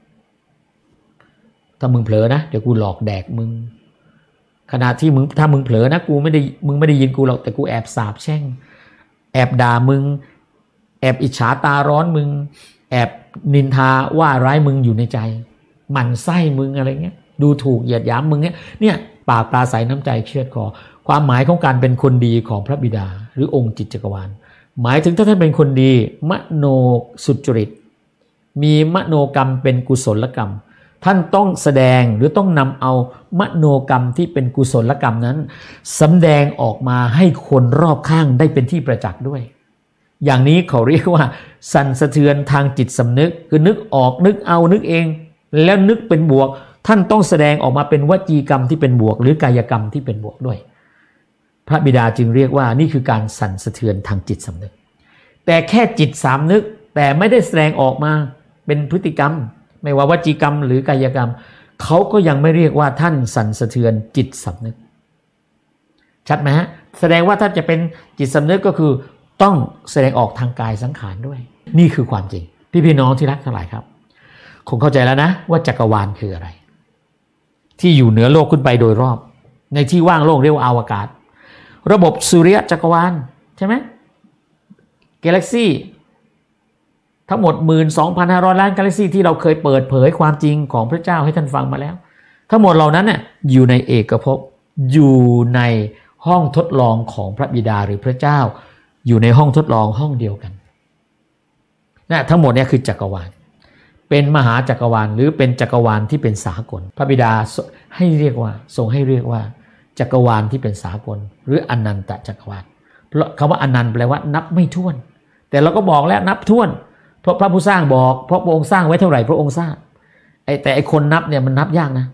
ถ้ามึงเผลอนะเดี๋ยวกูหลอกแดกมึงขณะที่ถ้ามึงเผลอนะมึงไม่ได้ยินกูหรอกแต่กูแอบสาบแช่งแอบด่ามึงแอบอิจฉาตาร้อนมึงแอบนินทาว่าร้ายมึงอยู่ในใจหมั่นไส้มึงอะไรเงี้ยดูถูกเหยียดหยามมึงเนี่ยปากปราศัยน้ำใจเชือดคอความหมายของการเป็นคนดีของพระบิดาหรือองค์จิตจักรวาลหมายถึงถ้าท่านเป็นคนดีมโนสุจริตมีมโนกรรมเป็นกุศลกรรมท่านต้องแสดงหรือต้องนำเอามโนกรรมที่เป็นกุศลกรรมนั้นสำแดงออกมาให้คนรอบข้างได้เป็นที่ประจักษ์ด้วยอย่างนี้เขาเรียกว่าสั่นสะเทือนทางจิตสำนึกคือนึกออกนึกเอานึกเองแล้วนึกเป็นบวกท่านต้องแสดงออกมาเป็นวจีกรรมที่เป็นบวกหรือกายกรรมที่เป็นบวกด้วยพระบิดาจึงเรียกว่านี่คือการสั่นสะเทือนทางจิตสำนึกแต่แค่จิตสำนึกแต่ไม่ได้แสดงออกมาเป็นพฤติกรรมไม่ว่าวจีกรรมหรือกายกรรมเขาก็ยังไม่เรียกว่าท่านสั่นสะเทือนจิตสำนึกชัดไหมฮะแสดงว่าถ้าจะเป็นจิตสำนึกก็คือต้องแสดงออกทางกายสังขารด้วยนี่คือความจริงพี่น้องที่รักทั้งหลายครับคงเข้าใจแล้วนะว่าจักรวาลคืออะไรที่อยู่เหนือโลกขึ้นไปโดยรอบในที่ว่างโล่งเรียกว่าอวกาศระบบสุริยะจักรวาลใช่ไหมกาแล็กซี่ทั้งหมด 12,500 ล้านกาแล็กซี่ที่เราเคยเปิดเผยความจริงของพระเจ้าให้ท่านฟังมาแล้วทั้งหมดเหล่านั้นน่ะอยู่ในเอกภพอยู่ในห้องทดลองของพระบิดาหรือพระเจ้าอยู่ในห้องทดลองห้องเดียวกันนะทั้งหมดเนี่ยคือจักรวาลเป็นมหาจักรวาลหรือเป็นจักรวาลที่เป็นสากลพระบิดาให้เรียกว่าทรงให้เรียกว่าจักรวาลที่เป็นสากลหรืออนันตจักรวาลเพราะคำว่าอนันต์แปลว่านับไม่ถ้วนแต่เราก็บอกแล้วนับถ้วนเพราะพระผู้สร้างบอกเพราะพระองค์สร้างไว้เท่าไหร่พระองค์ทราบแต่ไอคนนับเนี่ยมันนับยากนะ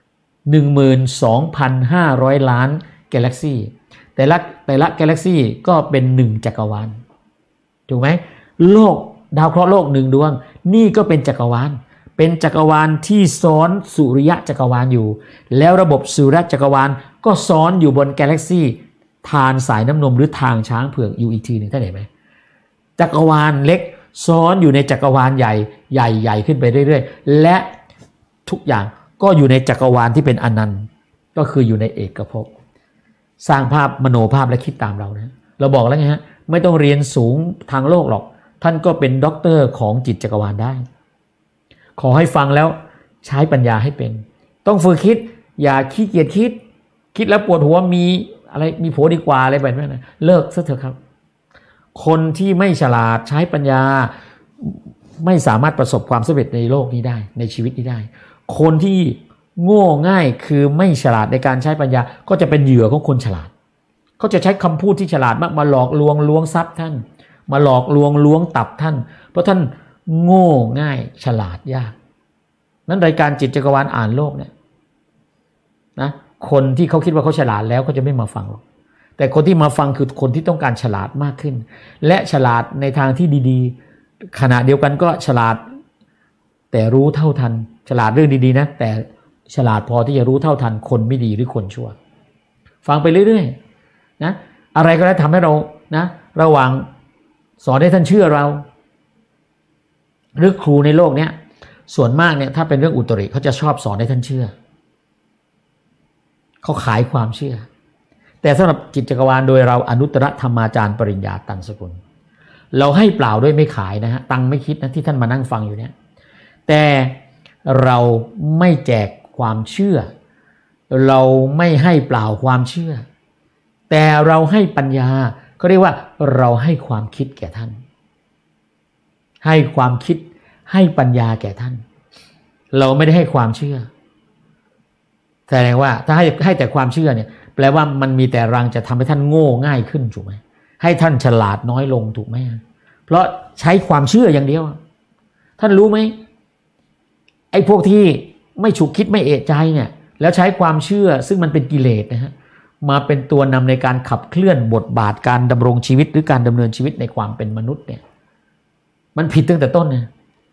12,500 ล้านกาแล็กซี่แต่ละกาแล็กซี่ก็เป็น1จักรวาลถูกไหมโลกดาวเคราะห์โลก1ดวงนี่ก็เป็นจักรวาลเป็นจักรวาลที่ซ้อนสุริยะจักรวาลอยู่แล้วระบบสุริยะจักรวาลก็ซ้อนอยู่บนกาแล็กซี่ทานสายน้ำนมหรือทางช้างเผือกอยู่อีกทีนึงท่านเห็นไหมจักรวาลเล็กซ้อนอยู่ในจักรวาลใหญ่ขึ้นไปเรื่อยๆและทุกอย่างก็อยู่ในจักรวาลที่เป็นอนันต์ก็คืออยู่ในเอกภพสร้างภาพมโนภาพและคิดตามเรานะเราบอกแล้วไงฮะไม่ต้องเรียนสูงทางโลกหรอกท่านก็เป็นด็อกเตอร์ของจิตจักรวาลได้ขอให้ฟังแล้วใช้ปัญญาให้เป็นต้องฝึกคิดอย่าขี้เกียจคิดแล้วปวดหัวมีอะไรมีผัวดีกว่าอะไรแบบนั้นนะเลิกซะเถอะครับคนที่ไม่ฉลาดใช้ปัญญาไม่สามารถประสบความสำเร็จในโลกนี้ได้ในชีวิตนี้ได้คนที่โง่ง่ายคือไม่ฉลาดในการใช้ปัญญาก็จะเป็นเหยื่อของคนฉลาดเขาจะใช้คำพูดที่ฉลาดมากมาหลอกลวงล้วงทรัพย์ท่านมาหลอกลวงล้วงตับท่านเพราะท่านโง่ง่ายฉลาดยากนั้นรายการจิตจักรวาลอ่านโลกเนี่ยนะคนที่เขาคิดว่าเขาฉลาดแล้วก็จะไม่มาฟังหรอกแต่คนที่มาฟังคือคนที่ต้องการฉลาดมากขึ้นและฉลาดในทางที่ดีๆขณะเดียวกันก็ฉลาดแต่รู้เท่าทันฉลาดเรื่องดีๆนะแต่ฉลาดพอที่จะรู้เท่าทันคนไม่ดีหรือคนชั่วฟังไปเรื่อยๆนะอะไรก็ได้ทำให้เรานะระหว่างสอนให้ท่านเชื่อเราหรือครูในโลกเนี้ยส่วนมากเนี่ยถ้าเป็นเรื่องอุตริเขาจะชอบสอนให้ท่านเชื่อเขาขายความเชื่อแต่สำหรับจิตจักรวาลโดยเราอนุตตรธรรมาจารย์ปริญญาตันสกุลเราให้เปล่าด้วยไม่ขายนะฮะตังไม่คิดนะที่ท่านมานั่งฟังอยู่เนี่ยแต่เราไม่แจกความเชื่อเราไม่ให้เปล่าความเชื่อแต่เราให้ปัญญาเขาเรียกว่าเราให้ความคิดแก่ท่านให้ความคิดให้ปัญญาแก่ท่านเราไม่ได้ให้ความเชื่อแสดงว่าถ้าให้แต่ความเชื่อเนี่ยแปลว่ามันมีแต่รังจะทำให้ท่านโง่ง่ายขึ้นถูกไหมให้ท่านฉลาดน้อยลงถูกไหมเพราะใช้ความเชื่ออย่างเดียวท่านรู้ไหมไอ้พวกที่ไม่ฉุกคิดไม่เอะใจเนี่ยแล้วใช้ความเชื่อซึ่งมันเป็นกิเลสนะฮะมาเป็นตัวนำในการขับเคลื่อนบทบาทการดำรงชีวิตหรือการดำเนินชีวิตในความเป็นมนุษย์เนี่ยมันผิดตั้งแต่ต้นนะ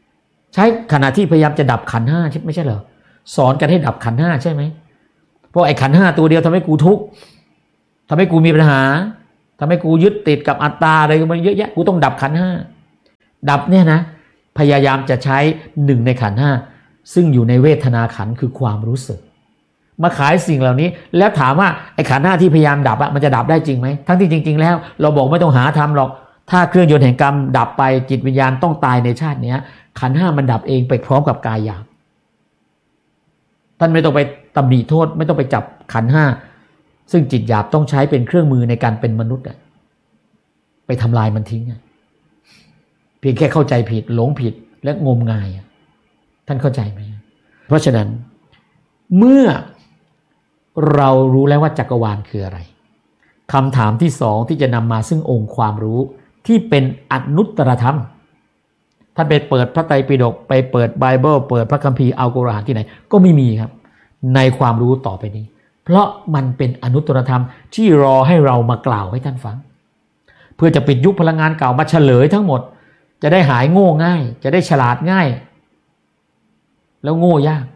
ใช้ขณะที่พยายามจะดับขันธ์ห้าไม่ใช่เหรอสอนกันให้ดับขันธ์ห้าใช่ไหมเพราะไอ้ขันธ์ห้าตัวเดียวทำให้กูทุกข์ทำให้กูมีปัญหาทำให้กูยึดติดกับอัตตาอะไรมันเยอะแยะกูต้องดับขันธ์ห้าดับเนี่ยนะพยายามจะใช้หนึ่งในขันธ์ห้าซึ่งอยู่ในเวทนาขันธ์คือความรู้สึกมาขายสิ่งเหล่านี้แล้วถามว่าไอ้ขันธ์ห้าที่พยายามดับอะมันจะดับได้จริงไหมทั้งที่จริงๆแล้วเราบอกไม่ต้องหาทำหรอกถ้าเครื่องยนต์แห่งกรรมดับไปจิตวิญญาณต้องตายในชาตินี้ขันธ์ห้ามันดับเองไปพร้อมกับกายหยาบท่านไม่ต้องไปตำหนิโทษไม่ต้องไปจับขันธ์ห้าซึ่งจิตหยาบต้องใช้เป็นเครื่องมือในการเป็นมนุษย์ไปทำลายมันทิ้งเพียงแค่เข้าใจผิดหลงผิดและงมงายท่านเข้าใจไหมเพราะฉะนั้นเมื่อเรารู้แล้วว่าจักรวาลคืออะไรคำถามที่สองที่จะนำมาซึ่งองค์ความรู้ที่เป็นอนุตตรธรรมท่านไปเปิดพระไตรปิฎกไปเปิดไบเบิลเปิดพระคัมภีร์อัลกุรอานที่ไหนก็ไม่มีครับในความรู้ต่อไปนี้เพราะมันเป็นอนุตตรธรรมที่รอให้เรามากล่าวให้ท่านฟังเพื่อจะปิดยุคพลังงานเก่ามาเฉลยทั้งหมดจะได้หายโง่ง่ายจะได้ฉลาดง่ายแล้วโง่ยาก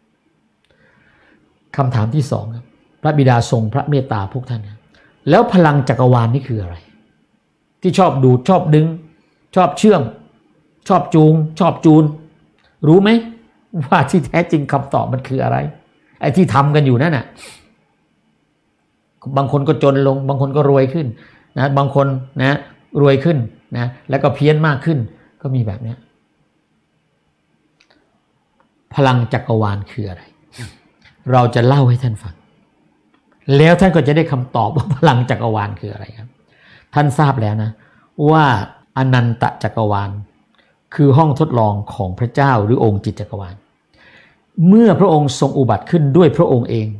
คำถามที่สองครับพระบิดาทรงพระเมตตาพวกท่านแล้วพลังจักรวาลนี่คืออะไรที่ชอบดูดชอบดึงชอบเชื่อมชอบจูงชอบจูนรู้ไหมว่าที่แท้จริงคำตอบมันคืออะไรไอ้ที่ทำกันอยู่นั่นน่ะบางคนก็จนลงบางคนก็รวยขึ้นนะบางคนนะรวยขึ้นนะแล้วก็เพี้ยนมากขึ้นก็มีแบบนี้พลังจักรวาลคืออะไรเราจะเล่าให้ท่านฟังแล้วท่านก็จะได้คำตอบว่าพลังจักรวาลคืออะไรครับท่านทราบแล้วนะว่าอนันตจักรวาลคือห้องทดลองของพระเจ้าหรือองค์จิตจักรวาลเมื่อพระองค์ทรงอุบัติขึ้นด้วยพระองค์เอง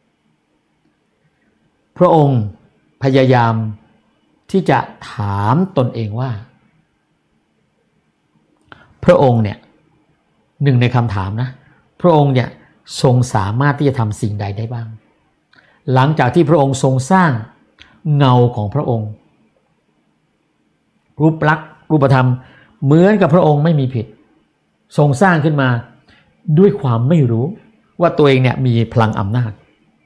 พระองค์พยายามที่จะถามตนเองว่าพระองค์เนี่ยหนึ่งในคำถามนะพระองค์เนี่ยทรงสามารถที่จะทำสิ่งใดได้บ้างหลังจากที่พระองค์ทรงสร้างเงาของพระองค์รูปลักษณ์รูปธรรมเหมือนกับพระองค์ไม่มีผิดทรงสร้างขึ้นมาด้วยความไม่รู้ว่าตัวเองเนี่ยมีพลังอำนาจ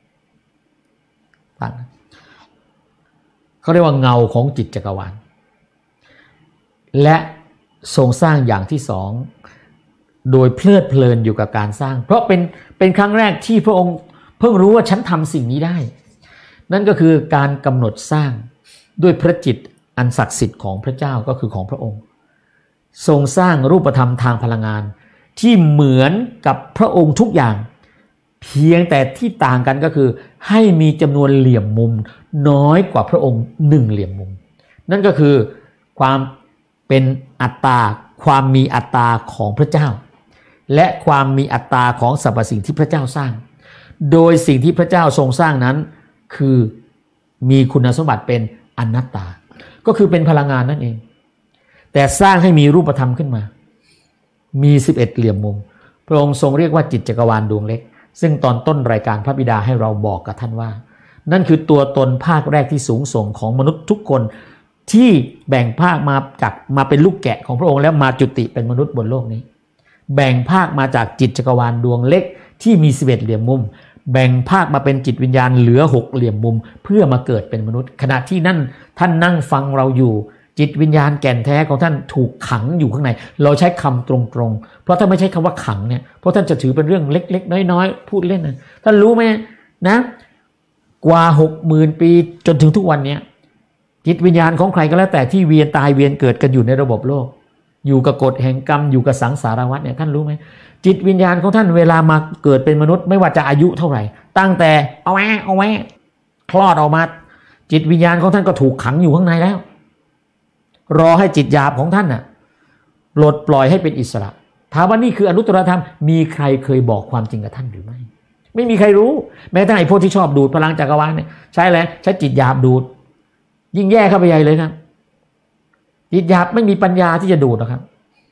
เขาเรียกว่าเงาของจิตจักรวาลและทรงสร้างอย่างที่สองโดยเพลิดเพลินอยู่กับการสร้างเพราะเป็นครั้งแรกที่พระองค์เพิ่งรู้ว่าฉันทำสิ่งนี้ได้นั่นก็คือการกำหนดสร้างด้วยพระจิตอันศักดิ์สิทธิ์ของพระเจ้าก็คือของพระองค์ทรงสร้างรูปธรรมทางพลังงานที่เหมือนกับพระองค์ทุกอย่างเพียงแต่ที่ต่างกันก็คือให้มีจำนวนเหลี่ยมมุมน้อยกว่าพระองค์หนึ่งเหลี่ยมมุมนั่นก็คือความเป็นอัตตาความมีอัตตาของพระเจ้าและความมีอัตตาของสรรพสิ่งที่พระเจ้าสร้างโดยสิ่งที่พระเจ้าทรงสร้างนั้นคือมีคุณสมบัติเป็นอนัตตาก็คือเป็นพลังงานนั่นเองแต่สร้างให้มีรูปธรรมขึ้นมามี11เหลี่ยมมุมพระองค์ทรงเรียกว่าจิตจักรวาลดวงเล็กซึ่งตอนต้นรายการพระบิดาให้เราบอกกับท่านว่านั่นคือตัวตนภาคแรกที่สูงส่งของมนุษย์ทุกคนที่แบ่งภาคมาเป็นลูกแกะของพระองค์แล้วมาจุติเป็นมนุษย์บนโลกนี้แบ่งภาคมาจากจิตจักรวาลดวงเล็กที่มี11เหลี่ยมมุมแบ่งภาคมาเป็นจิตวิญญาณเหลือ6เหลี่ยมมุมเพื่อมาเกิดเป็นมนุษย์ขณะที่นั่นท่านนั่งฟังเราอยู่จิตวิญญาณแก่นแท้ของท่านถูกขังอยู่ข้างในเราใช้คำตรงๆเพราะถ้าไม่ใช้คำว่าขังเนี่ยเพราะท่านจะถือเป็นเรื่องเล็กๆน้อยๆพูดเล่นนะท่านรู้ไหมนะกว่า 60,000 ปีจนถึงทุกวันนี้จิตวิญญาณของใครก็แล้วแต่ที่เวียนตายเวียนเกิดกันอยู่ในระบบโลกอยู่กับกฎแห่งกรรมอยู่กับสังสารวัฏเนี่ยท่านรู้ไหมจิตวิญญาณของท่านเวลามาเกิดเป็นมนุษย์ไม่ว่าจะอายุเท่าไหร่ตั้งแต่เอาแวะคลอดออกมาจิตวิญญาณของท่านก็ถูกขังอยู่ข้างในแล้วรอให้จิตหยาบของท่านน่ะปลดปล่อยให้เป็นอิสระถามว่านี่คืออนุตตรธรรมมีใครเคยบอกความจริงกับท่านหรือไม่มีใครรู้แม้แต่ไอ้พวกที่ชอบดูดพลังจักรวาลเนี่ยใช้อะไรใช้จิตหยาบดูดยิ่งแย่เข้าไปใหญ่เลยครับจิตหยาบไม่มีปัญญาที่จะดูดหรอกครับ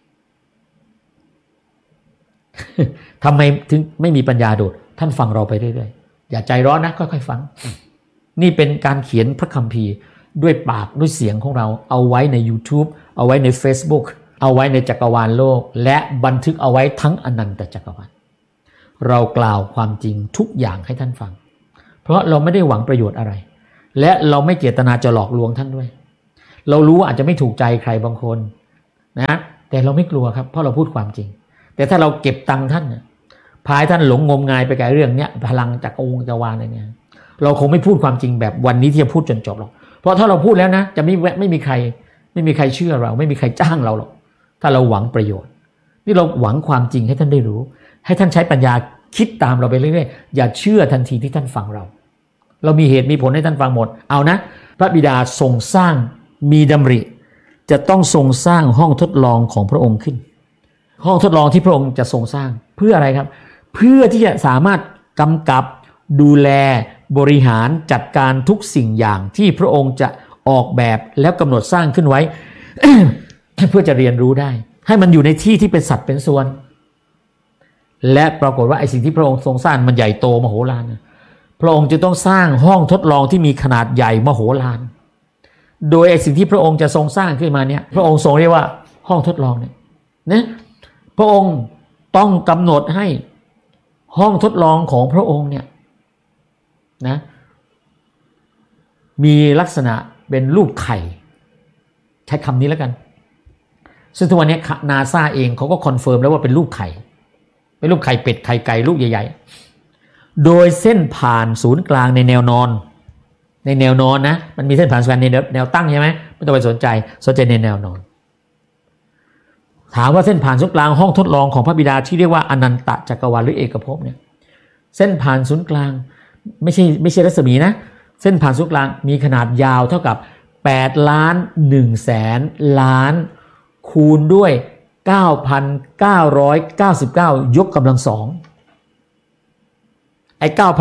ทำไมถึงไม่มีปัญญาดูดท่านฟังเราไปเรื่อยๆอย่าใจร้อนนะค่อยๆฟังนี่เป็นการเขียนพระคัมภีร์ด้วยปากด้วยเสียงของเราเอาไว้ใน YouTube เอาไว้ใน Facebook เอาไว้ในจักรวาลโลกและบันทึกเอาไว้ทั้งอนันตจักรวาลเรากล่าวความจริงทุกอย่างให้ท่านฟังเพราะเราไม่ได้หวังประโยชน์อะไรและเราไม่เจตนาจะหลอกลวงท่านด้วยเรารู้ว่าอาจจะไม่ถูกใจใครบางคนนะแต่เราไม่กลัวครับเพราะเราพูดความจริงแต่ถ้าเราเก็บตังค์ท่านพายท่านหลงงมงายไปกับเรื่องเนี้ยพลังจักรวาลอะไรเนี่ยเราคงไม่พูดความจริงแบบวันนี้ที่จะพูดจนจบหรอกเพราะถ้าเราพูดแล้วนะจะไม่มีใครเชื่อเราไม่มีใครจ้างเราหรอกถ้าเราหวังประโยชน์นี่เราหวังความจริงให้ท่านได้รู้ให้ท่านใช้ปัญญาคิดตามเราไปเรื่อยๆอย่าเชื่อทันทีที่ท่านฟังเรามีเหตุมีผลให้ท่านฟังหมดเอานะพระบิดาทรงสร้างมีดำริจะต้องทรงสร้างห้องทดลองของพระองค์ขึ้นห้องทดลองที่พระองค์จะทรงสร้างเพื่ออะไรครับเพื่อที่จะสามารถกำกับดูแลบริหารจัดการทุกสิ่งอย่างที่พระองค์จะออกแบบแล้วกำหนดสร้างขึ้นไว้ เพื่อจะเรียนรู้ได้ให้มันอยู่ในที่ที่เป็นสัดเป็นส่วนและปรากฏว่าไอ้สิ่งที่พระองค์ทรงสร้างมันใหญ่โตมโหฬารพระองค์จะต้องสร้างห้องทดลองที่มีขนาดใหญ่มโหฬารโดยไอ้สิ่งที่พระองค์จะทรงสร้างขึ้นมาเนี่ยพระองค์ทรงเรียกว่าห้องทดลองเนี่ยนะพระองค์ต้องกำหนดให้ห้องทดลองของพระองค์เนี่ยนะมีลักษณะเป็นรูปไข่ใช้คำนี้แล้วกันซึ่งทุกวันนี้นาซาเองเขาก็คอนเฟิร์มแล้วว่าเป็นรูปไข่เป็นรูปไข่เป็ดไข่ไก่ลูกใหญ่ๆโดยเส้นผ่านศูนย์กลางในแนวนอนนะมันมีเส้นผ่านศูนย์กลางในแนวตั้งใช่ไหมไม่ต้องไปสนใจในแนวนอนถามว่าเส้นผ่านศูนย์กลางห้องทดลองของพระบิดาที่เรียกว่าอนันตจักรวาลหรือเอกภพเนี่ยเส้นผ่านศูนย์กลางไม่ใช่รัศมีนะเส้นผ่านศูนย์กลางมีขนาดยาวเท่ากับ8 ล้าน1แสนล้านคูณด้วย 9,999 ยกกำลังสองไอ้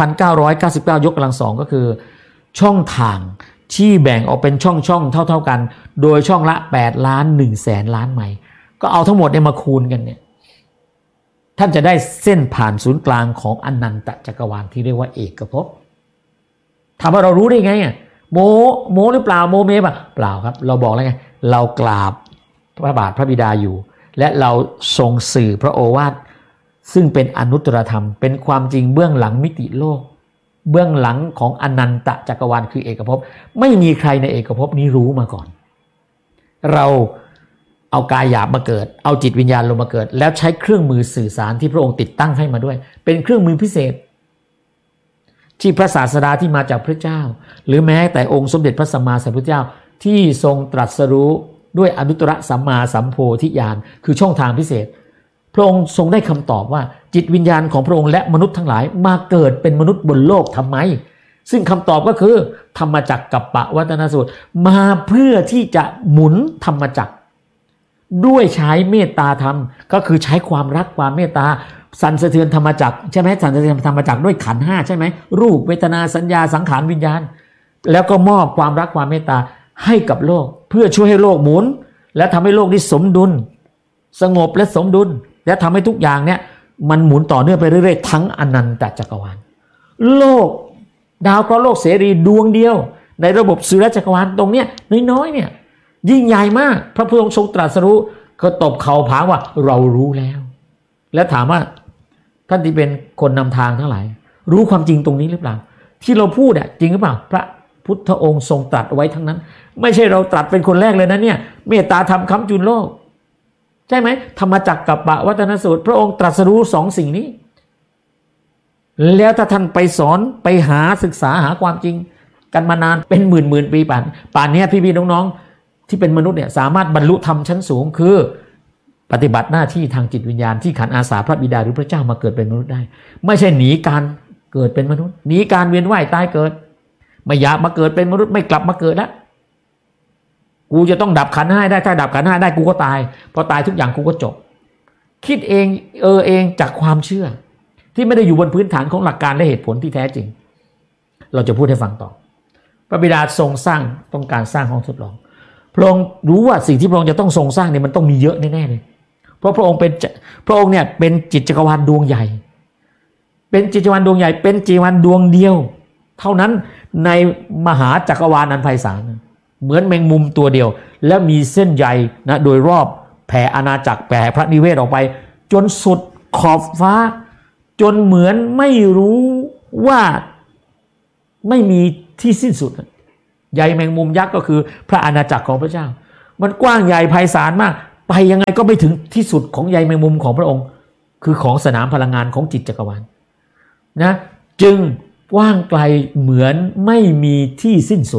9,999 ยกกำลังสองก็คือช่องทางที่แบ่งออกเป็นช่องเท่ากันโดยช่องละ8 ล้าน1แสนล้านไมล์ก็เอาทั้งหมดเนี่ยมาคูณกันเนี่ยท่านจะได้เส้นผ่านศูนย์กลางของอนันตจักรวาลที่เรียกว่าเอกภพถามว่าเรารู้ได้ไงโมหรือเปล่าโมเมป่ะเปล่าครับเราบอกแล้วไงเรากราบพระบาทพระบิดาอยู่และเราทรงสื่อพระโอวาทซึ่งเป็นอนุตตรธรรมเป็นความจริงเบื้องหลังมิติโลกเบื้องหลังของอนันตจักรวาลคือเอกภพไม่มีใครในเอกภพนี้รู้มาก่อนเราเอากายหยาบมาเกิดเอาจิตวิญญาณลงมาเกิดแล้วใช้เครื่องมือสื่อสารที่พระองค์ติดตั้งให้มาด้วยเป็นเครื่องมือพิเศษที่พระศาสดาที่มาจากพระเจ้าหรือแม้แต่องค์สมเด็จพระสัมมาสัมพุทธเจ้าที่ทรงตรัสรู้ด้วยอนุตตรสัมมาสัมโพธิญาณคือช่องทางพิเศษพระองค์ทรงได้คำตอบว่าจิตวิญญาณของพระองค์และมนุษย์ทั้งหลายมาเกิดเป็นมนุษย์บนโลกทำไมซึ่งคำตอบก็คือธรรมจักรกัปปวัตนสูตรมาเพื่อที่จะหมุนธรรมจักรด้วยใช้เมตตาธรรมก็คือใช้ความรักความเมตตาสั่นสะเทือนธรรมจักรใช่ไหมสั่นสะเทือนธรรมจักรด้วยขันธ์5ใช่ไหมรูปเวทนาสัญญาสังขารวิญญาณแล้วก็มอบความรักความเมตตาให้กับโลกเพื่อช่วยให้โลกหมุนและทำให้โลกนี้สมดุลสงบและสมดุลและทำให้ทุกอย่างเนี่ยมันหมุนต่อเนื่องไปเรื่อยๆทั้งอนันตจักรวาลโลกดาวเคราะห์โลกเสรีดวงเดียวในระบบสุริยะจักรวาลตรงเนี้ยน้อยๆเนี่ยยิ่งใหญ่มากพระพุทธองค์ทรงตรัสรู้ก็ตบเข่าผางว่าเรารู้แล้วแล้วถามว่าท่านที่เป็นคนนำทางทั้งหลายรู้ความจริงตรงนี้หรือเปล่าที่เราพูดจริงหรือเปล่าพระพุทธองค์ทรงตรัสไว้ทั้งนั้นไม่ใช่เราตรัสเป็นคนแรกเลยนะเนี่ยเมตตาธรรมค้ำจุนโลกใช่ไหมธรรมจักรกัปปวัตนสูตรพระองค์ตรัสรู้2 สิ่งนี้แล้วถ้าท่านไปสอนไปหาศึกษาหาความจริงกันมานานเป็นหมื่นปีป่านนี้พี่ๆน้องๆที่เป็นมนุษย์เนี่ยสามารถบรรลุธรรมชั้นสูงคือปฏิบัติหน้าที่ทางจิตวิญญาณที่ขันอาสาพระบิดาหรือพระเจ้ามาเกิดเป็นมนุษย์ได้ไม่ใช่หนีการเกิดเป็นมนุษย์หนีการเวียนว่ายตายเกิดไม่อยากมาเกิดเป็นมนุษย์ไม่กลับมาเกิดแล้วกูจะต้องดับขันธ์5ได้ถ้าดับขันธ์5ได้กูก็ตายพอตายทุกอย่างกูก็จบคิดเองเองจากความเชื่อที่ไม่ได้อยู่บนพื้นฐานของหลักการและเหตุผลที่แท้จริงเราจะพูดให้ฟังต่อพระบิดาทรงสร้างต้องการสร้างห้องทดลองพระองค์รู้ว่าสิ่งที่พระองค์จะต้องทรงสร้างเนี่ยมันต้องมีเยอะแน่ๆเลยเพราะพระองค์เนี่ยเป็นจิตจักรวาลดวงใหญ่เป็นจิตจักรวาลดวงใหญ่เป็นจักรวาลดวงเดียวเท่านั้นในมหาจักรวาลอันไพศาลเหมือนแมงมุมตัวเดียวและมีเส้นใยนะโดยรอบแผ่อาณาจักรแผ่พระนิเวศออกไปจนสุดขอบฟ้าจนเหมือนไม่รู้ว่าไม่มีที่สิ้นสุดใยแมงมุมยักษ์ก็คือพระอาณาจักรของพระเจ้ามันกว้างใหญ่ไพศาลมากไปยังไงก็ไม่ถึงที่สุดของใยแมงมุมของพระองค์คือของสนามพลังงานของจิตจักรวาลนะจึงกว้างไกลเหมือนไม่มีที่สิ้นสุด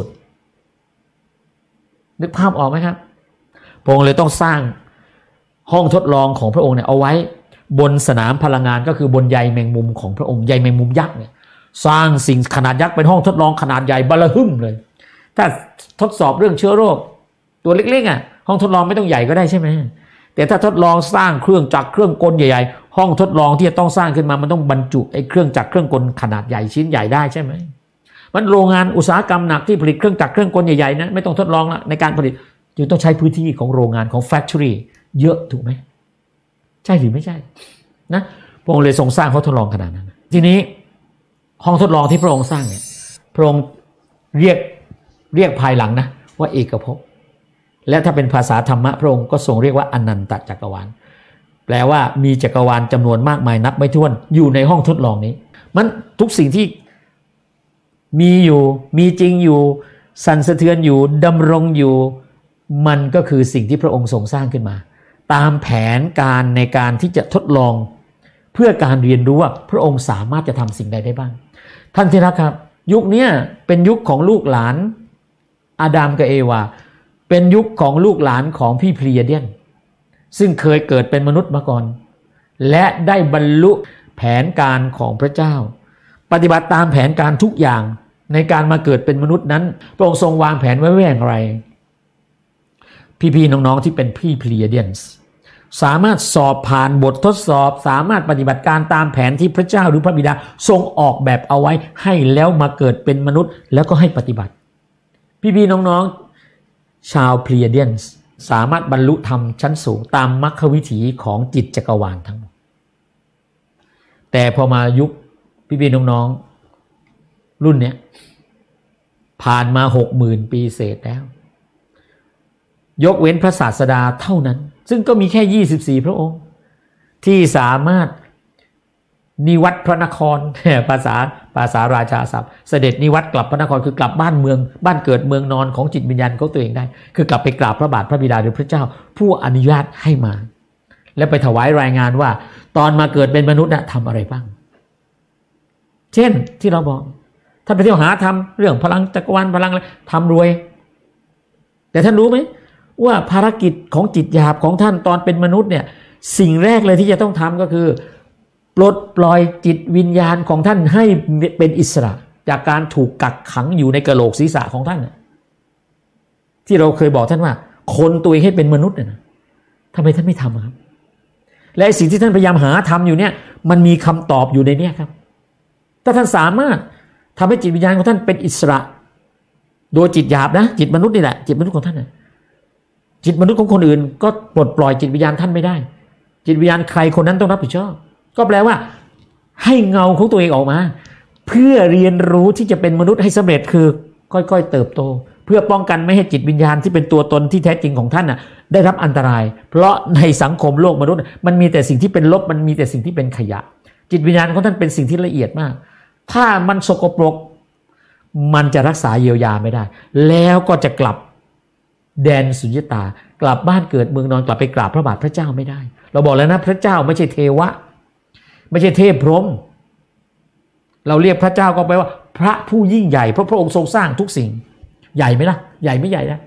นึกภาพออกไหมครับพระองค์เลยต้องสร้างห้องทดลองของพระองค์เนี่ยเอาไว้บนสนามพลังงานก็คือบนใยแมงมุมของพระองค์ใยแมงมุมยักษ์เนี่ยสร้างสิ่งขนาดยักษ์เป็นห้องทดลองขนาดใหญ่บลหึ่มเลยถ้าทดสอบเรื่องเชื้อโรคตัวเล็กๆห้องทดลองไม่ต้องใหญ่ก็ได้ใช่ไหมแต่ถ้าทดลองสร้างเครื่องจักรเครื่องกลใหญ่ๆห้องทดลองที่จะต้องสร้างขึ้นมามันต้องบรรจุไอ้เครื่องจักรเครื่องกลขนาดใหญ่ชิ้นใหญ่ได้ใช่ไหมมันโรงงานอุตสาหกรรมหนักที่ผลิตเครื่องจักรเครื่องกลใหญ่ๆนะไม่ต้องทดลองละในการผลิตจึงต้องใช้พื้นที่ของโรงงานของแฟคทอรี่เยอะถูกไหมใช่หรือไม่ใช่นะพระองค์เลยทรงสร้างห้องทดลองขนาดนั้นทีนี้ห้องทดลองที่พระองค์สร้างเนี่ยพระองค์เรียกภายหลังนะว่าเอกภพและถ้าเป็นภาษาธรรมะพระองค์ก็ทรงเรียกว่าอนันตจักรวาลแปลว่ามีจักรวาลจำนวนมากมายนับไม่ถ้วนอยู่ในห้องทดลองนี้มันทุกสิ่งที่มีอยู่มีจริงอยู่สั่นสะเทือนอยู่ดำรงอยู่มันก็คือสิ่งที่พระองค์ทรงสร้างขึ้นมาตามแผนการในการที่จะทดลองเพื่อการเรียนรู้ว่าพระองค์สามารถจะทำสิ่งใดได้บ้างท่านที่รักครับยุคนี้เป็นยุคของลูกหลานอาดัมกับเอวาเป็นยุคของลูกหลานของพี่พลีเดียนซึ่งเคยเกิดเป็นมนุษย์มาก่อนและได้บรรลุแผนการของพระเจ้าปฏิบัติตามแผนการทุกอย่างในการมาเกิดเป็นมนุษย์นั้นพระองค์ทรงวางแผนไว้อย่างไรพี่ๆน้องๆที่เป็นพี่พลีเดียนสามารถสอบผ่านบททดสอบสามารถปฏิบัติการตามแผนที่พระเจ้าหรือพระบิดาทรงออกแบบเอาไว้ให้แล้วมาเกิดเป็นมนุษย์แล้วก็ให้ปฏิบัติพี่ๆน้องๆชาวพลีเดียนสามารถบรรลุธรรมชั้นสูงตามมรรควิถีของจิตจักรวาลทั้งหมดแต่พอมายุคพี่ๆน้องๆรุ่นเนี้ยผ่านมา 60,000 ปีเศษแล้วยกเว้นพระศาสดาเท่านั้นซึ่งก็มีแค่24พระองค์ที่สามารถนิวัตพระนครภาษาราชาศัพท์เสด็จนิวัตกลับพระนครคือกลับบ้านเมืองบ้านเกิดเมืองนอนของจิตวิญญาณของตัวเองได้คือกลับไปกราบพระบาทพระบิดาหรือพระเจ้าผู้อนุญาตให้มาและไปถวายรายงานว่าตอนมาเกิดเป็นมนุษย์ทำอะไรบ้างเช่นที่เราบอกท่านไปเที่ยวหาทำเรื่องพลังจักรวาลพลังอะไรทำรวยแต่ท่านรู้ไหมว่าภารกิจของจิตหยาบของท่านตอนเป็นมนุษย์เนี่ยสิ่งแรกเลยที่จะต้องทำก็คือปลดปล่อยจิตวิญญาณของท่านให้เป็นอิสระจากการถูกกักขังอยู่ในกะโหลกศีรษะของท่านที่เราเคยบอกท่านว่าคนตัวเองให้เป็นมนุษย์นะทำไมท่านไม่ทำครับและสิ่งที่ท่านพยายามหาทำอยู่เนี่ยมันมีคำตอบอยู่ในนี้ครับถ้าท่านสามารถทำให้จิตวิญญาณของท่านเป็นอิสระโดยจิตหยาบนะจิตมนุษย์นี่แหละจิตมนุษย์ของท่านนะจิตมนุษย์ของคนอื่นก็ปลดปล่อยจิตวิญญาณท่านไม่ได้จิตวิญญาณใครคนนั้นต้องรับผิดชอบก็แปลว่าให้เงาของตัวเองออกมาเพื่อเรียนรู้ที่จะเป็นมนุษย์ให้สำเร็จคือค่อยๆเติบโตเพื่อป้องกันไม่ให้จิตวิญญาณที่เป็นตัวตนที่แท้จริงของท่านได้รับอันตรายเพราะในสังคมโลกมนุษย์มันมีแต่สิ่งที่เป็นลบมันมีแต่สิ่งที่เป็นขยะจิตวิญญาณของท่านเป็นสิ่งที่ละเอียดมากถ้ามันสกปรกมันจะรักษาเยียวยาไม่ได้แล้วก็จะกลับแดนสุญญตากลับบ้านเกิดเมืองนอนกลับไปกราบพระบาทพระเจ้าไม่ได้เราบอกแล้วนะพระเจ้าไม่ใช่เทวะไม่ใช่เทพพรหมเราเรียกพระเจ้าก็แปลว่าพระผู้ยิ่งใหญ่เพราะพระองค์ทรงสร้างทุกสิ่งใหญ่ไหมล่ะใหญ่ไม่ใหญ่นะ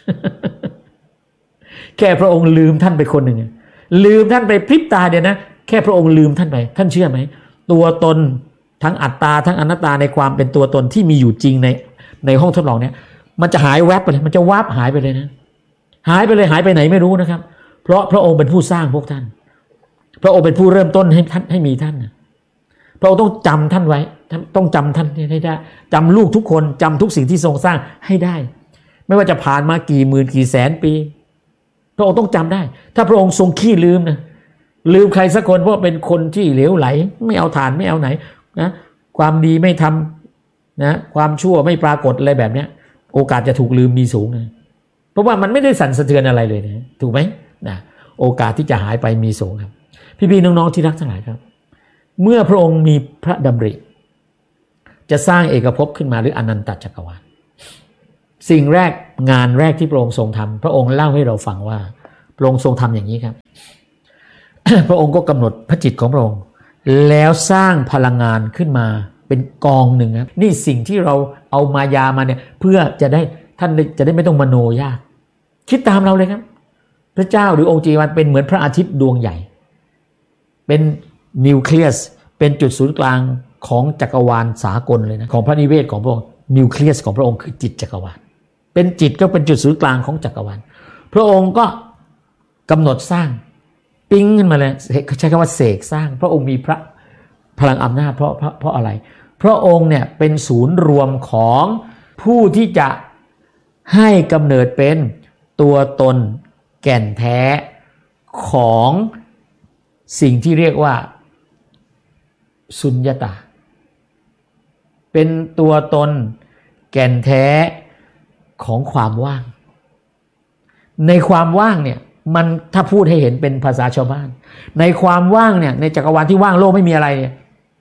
แค่พระองค์ลืมท่านไปคนหนึ่งลืมท่านไปพริบตาเดียวนะแค่พระองค์ลืมท่านไปท่านเชื่อไหมตัวตนทั้งอัตตาทั้งอนัตตาในความเป็นตัวตนที่มีอยู่จริงในห้องทดลองเนี่ยมันจะหายแวบไปเลยมันจะวาบหายไปเลยนะหายไปเลยหายไปไหนไม่รู้นะครับเพราะพระองค์เป็นผู้สร้างพวกท่านพระองค์เป็นผู้เริ่มต้นให้ท่านให้มีท่านพระองค์ต้องจำท่านไว้ต้องจำท่านให้ได้จำลูกทุกคนจำทุกสิ่งที่ทรงสร้างให้ได้ไม่ว่าจะผ่านมากี่หมื่นกี่แสนปีพระองค์ต้องจำได้ถ้าพระองค์ทรงขี้ลืมนะลืมใครสักคนเพราะเป็นคนที่เหลวไหลไม่เอาฐานไม่เอาไหนนะความดีไม่ทำนะความชั่วไม่ปรากฏอะไรแบบนี้โอกาสจะถูกลืมมีสูงนะเพราะว่ามันไม่ได้สั่นสะเทือนอะไรเลยนะถูกไหมนะโอกาสที่จะหายไปมีสูงครับพี่ๆน้องๆที่รักทั้งหลายครับเมื่อพระองค์มีพระดำริจะสร้างเอกภพขึ้นมาหรืออนันตจักรวาลสิ่งแรกงานแรกที่พระองค์ทรงทำพระองค์เล่าให้เราฟังว่าพระองค์ทรงทำอย่างนี้ครับ พระองค์ก็กำหนดพระจิตของพระองค์แล้วสร้างพลังงานขึ้นมาเป็นกองหนึ่งครับนี่สิ่งที่เราเอามายามาเนี่ยเพื่อจะได้ท่านจะได้ไม่ต้องมโนยากคิดตามเราเลยครับพระเจ้าหรือองค์จีวันเป็นเหมือนพระอาทิตย์ดวงใหญ่เป็นนิวเคลียสเป็นจุดศูนย์กลางของจักรวาลสากลเลยนะของพระนิเวศของพระองค์นิวเคลียสของพระองค์คือจิตจักรวาลเป็นจิตก็เป็นจุดศูนย์กลางของจักรวาลพระองค์ก็กำหนดสร้างปิ้งขึ้นมาเลยใช้คำว่าเสกสร้างพระองค์มีพระพลังอำนาจเพราะอะไรพระองค์เนี่ยเป็นศูนย์รวมของผู้ที่จะให้กำเนิดเป็นตัวตนแก่นแท้ของสิ่งที่เรียกว่าสุญญตาเป็นตัวตนแก่นแท้ของความว่างในความว่างเนี่ยมันถ้าพูดให้เห็นเป็นภาษาชาวบ้านในความว่างเนี่ยในจักรวาลที่ว่างโลกไม่มีอะไรเนี่ย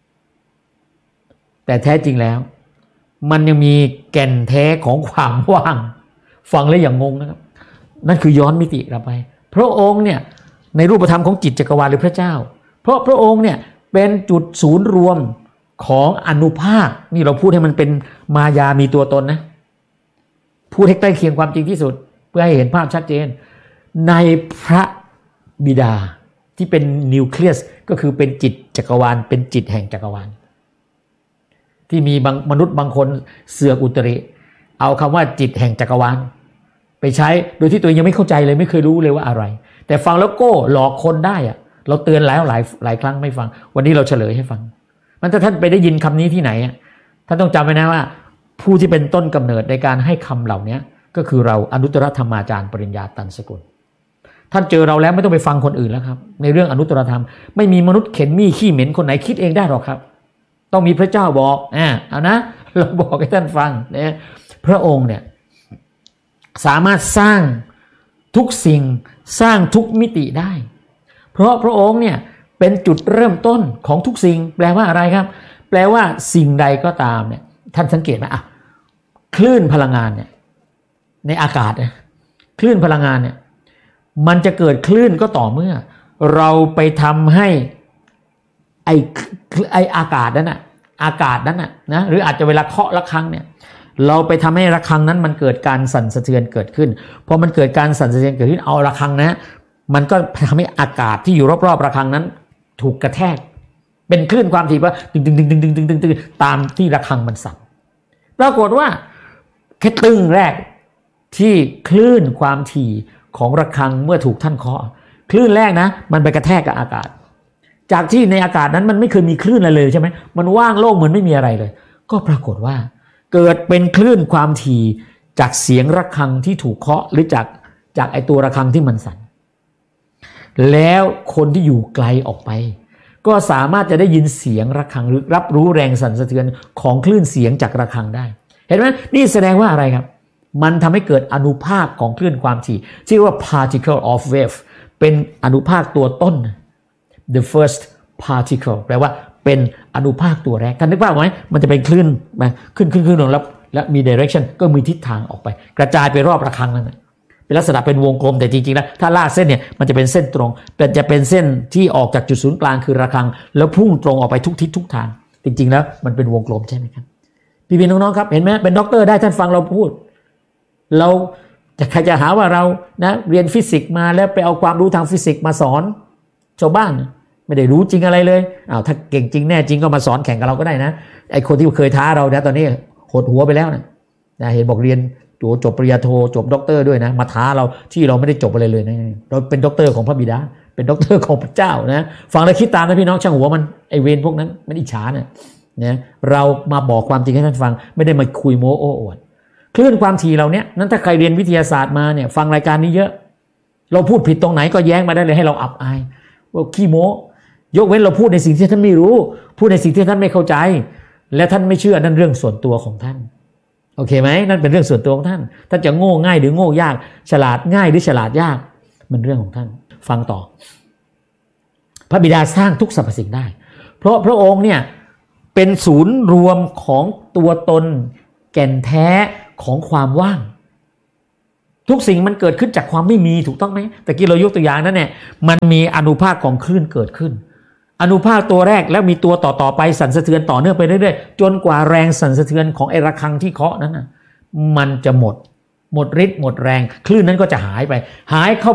แต่แท้จริงแล้วมันยังมีแก่นแท้ของความว่างฟังแล้วอย่างงงนะครับนั่นคือย้อนมิติเราไปพระองค์เนี่ยในรูปธรรมของจิตจักรวาลหรือพระเจ้าเพราะพระองค์เนี่ยเป็นจุดศูนย์รวมของอนุภาคนี่เราพูดให้มันเป็นมายามีตัวตนนะพูดให้ใกล้เคียงความจริงที่สุดเพื่อให้เห็นภาพชัดเจนในพระบิดาที่เป็นนิวเคลียสก็คือเป็นจิตจักรวาลเป็นจิตแห่งจักรวาลที่มีบางมนุษย์บางคนเสือกอุตริเอาคำว่าจิตแห่งจักรวาลไปใช้โดยที่ตัวเองยังไม่เข้าใจเลยไม่เคยรู้เลยว่าอะไรแต่ฟังแล้วก็หลอกคนได้อะเราเตือนแล้วหลายครั้งไม่ฟังวันนี้เราเฉลยให้ฟังมันถ้าท่านไปได้ยินคำนี้ที่ไหนท่านต้องจำไว้นะว่าผู้ที่เป็นต้นกำเนิดในการให้คำเหล่านี้ก็คือเราอนุตตรธรรมาจารย์ปริญญาตันสกุลท่านเจอเราแล้วไม่ต้องไปฟังคนอื่นแล้วครับในเรื่องอนุตตรธรรมไม่มีมนุษย์เข็นมี่ขี้เหม็นคนไหนคิดเองได้หรอกครับต้องมีพระเจ้าบอกเอานะเราบอกให้ท่านฟังเนี่ยพระองค์เนี่ยสามารถสร้างทุกสิ่งสร้างทุกมิติได้เพราะพระองค์เนี่ยเป็นจุดเริ่มต้นของทุกสิ่งแปลว่าอะไรครับแปลว่าสิ่งใดก็ตามเนี่ยท่านสังเกตไหมคลื่นพลังงานเนี่ยในอากาศนะคลื่นพลังงานเนี่ยมันจะเกิดคลื่นก็ต่อเมื่อเราไปทำให้ไออากาศนั้นนะหรืออาจจะเวลาเคาะระฆังเนี่ยเราไปทำให้ระฆังนั้นมันเกิดการสั่นสะเทือนเกิดขึ้นพอมันเกิดการสั่นสะเทือนเกิดขึ้นเอาระฆังนะมันก็ทำให้อากาศที่อยู่รอบๆระฆังนั้นถูกกระแทกเป็นคลื่นความถี่ว่าตึงตามที่ระฆังมันสั่นปรากฏว่าแค่ตึงแรกที่คลื่นความถี่ของระฆังเมื่อถูกท่านเคาะคลื่นแรกนะมันไปกระแทกกับอากาศจากที่ในอากาศนั้นมันไม่เคยมีคลื่นอะไรเลยใช่ไหมมันว่างโล่งเหมือนไม่มีอะไรเลยก็ปรากฏว่าเกิดเป็นคลื่นความถี่จากเสียงระฆังที่ถูกเคาะหรือจากไอตัวระฆังที่มันสั่นแล้วคนที่อยู่ไกลออกไปก็สามารถจะได้ยินเสียงระฆังหรือรับรู้แรงสั่นสะเทือนของคลื่นเสียงจากระฆังได้เห็นไหมนี่แสดงว่าอะไรครับมันทำให้เกิดอนุภาคของคลื่นความถี่ชื่อว่า particle of wave เป็นอนุภาคตัวต้น the first particle แปลว่าเป็นอนุภาคตัวแรกท่านนึกภาพไหมมันจะเป็นคลื่นมาขึ้นลงแล้วมี direction ก็มีทิศทางออกไปกระจายไปรอบระฆังนั่นแหละเป็นลักษณะเป็นวงกลมแต่จริงๆแล้วถ้าลากเส้นเนี่ยมันจะเป็นเส้นตรงแต่จะเป็นเส้นที่ออกจากจุดศูนย์กลางคือระฆังแล้วพุ่งตรงออกไปทุกทิศทุกทางจริงๆแล้วมันเป็นวงกลมใช่ไหมครับพี่ๆน้องๆครับเห็นไหมเป็นด็อกเตอร์ได้ท่านฟังเราพูดเราจะใครจะหาว่าเรานะเรียนฟิสิกส์มาแล้วไปเอาความรู้ทางฟิสิกส์มาสอนชาวบ้านไม่ได้รู้จริงอะไรเลยถ้าเก่งจริงแน่จริงก็มาสอนแข่งกับเราก็ได้นะไอคนที่เคยท้าเราเนี่ยตอนนี้หดหัวไปแล้วนะเห็นบอกเรียนจบปริญญาโทจบด็อกเตอร์ด้วยนะมาท้าเราที่เราไม่ได้จบอะไรเลยนะเราเป็นด็อกเตอร์ของพระบิดาเป็นด็อกเตอร์ของพระเจ้านะฟังแล้วคิดตามนะพี่น้องช่างหัวมันไอเวรพวกนั้นมันอิจฉาเนี่ยนะเรามาบอกความจริงให้ท่านฟังไม่ได้มาคุยโม้โอ้อวดคลื่นความถี่เราเนี้ยนั้นถ้าใครเรียนวิทยาศาสตร์มาเนี่ยฟังรายการนี้เยอะเราพูดผิดตรงไหนก็แย้งมาได้เลยให้เราอับอายว่าขี้โม้ยกเว้นเราพูดในสิ่งที่ท่านไม่รู้พูดในสิ่งที่ท่านไม่เข้าใจและท่านไม่เชื่อนั่นเรื่องส่วนตัวของท่านโอเคไหมนั่นเป็นเรื่องส่วนตัวของท่านท่านจะโง่ง่ายหรือโง่ยากฉลาดง่ายหรือฉลาดยากมันเรื่องของท่านฟังต่อพระบิดาสร้างทุกสรรพสิ่งได้เพราะพระองค์เนี่ยเป็นศูนย์รวมของตัวตนแก่นแท้ของความว่างทุกสิ่งมันเกิดขึ้นจากความไม่มีถูกต้องไหมแต่กี้เรายกตัวอย่างนั้นเนี่ยมันมีอานุภาคของคลื่นเกิดขึ้นอานุภาคตัวแรกแล้วมีตัวต่อไปสั่นสะเทือนต่อเนื่องไปเรื่อยๆจนกว่าแรงสั่นสะเทือนของไอ้ระฆังที่เคาะนั้นนะมันจะหมดฤทธิ์หมดแรงคลื่นนั้นก็จะหายเข้า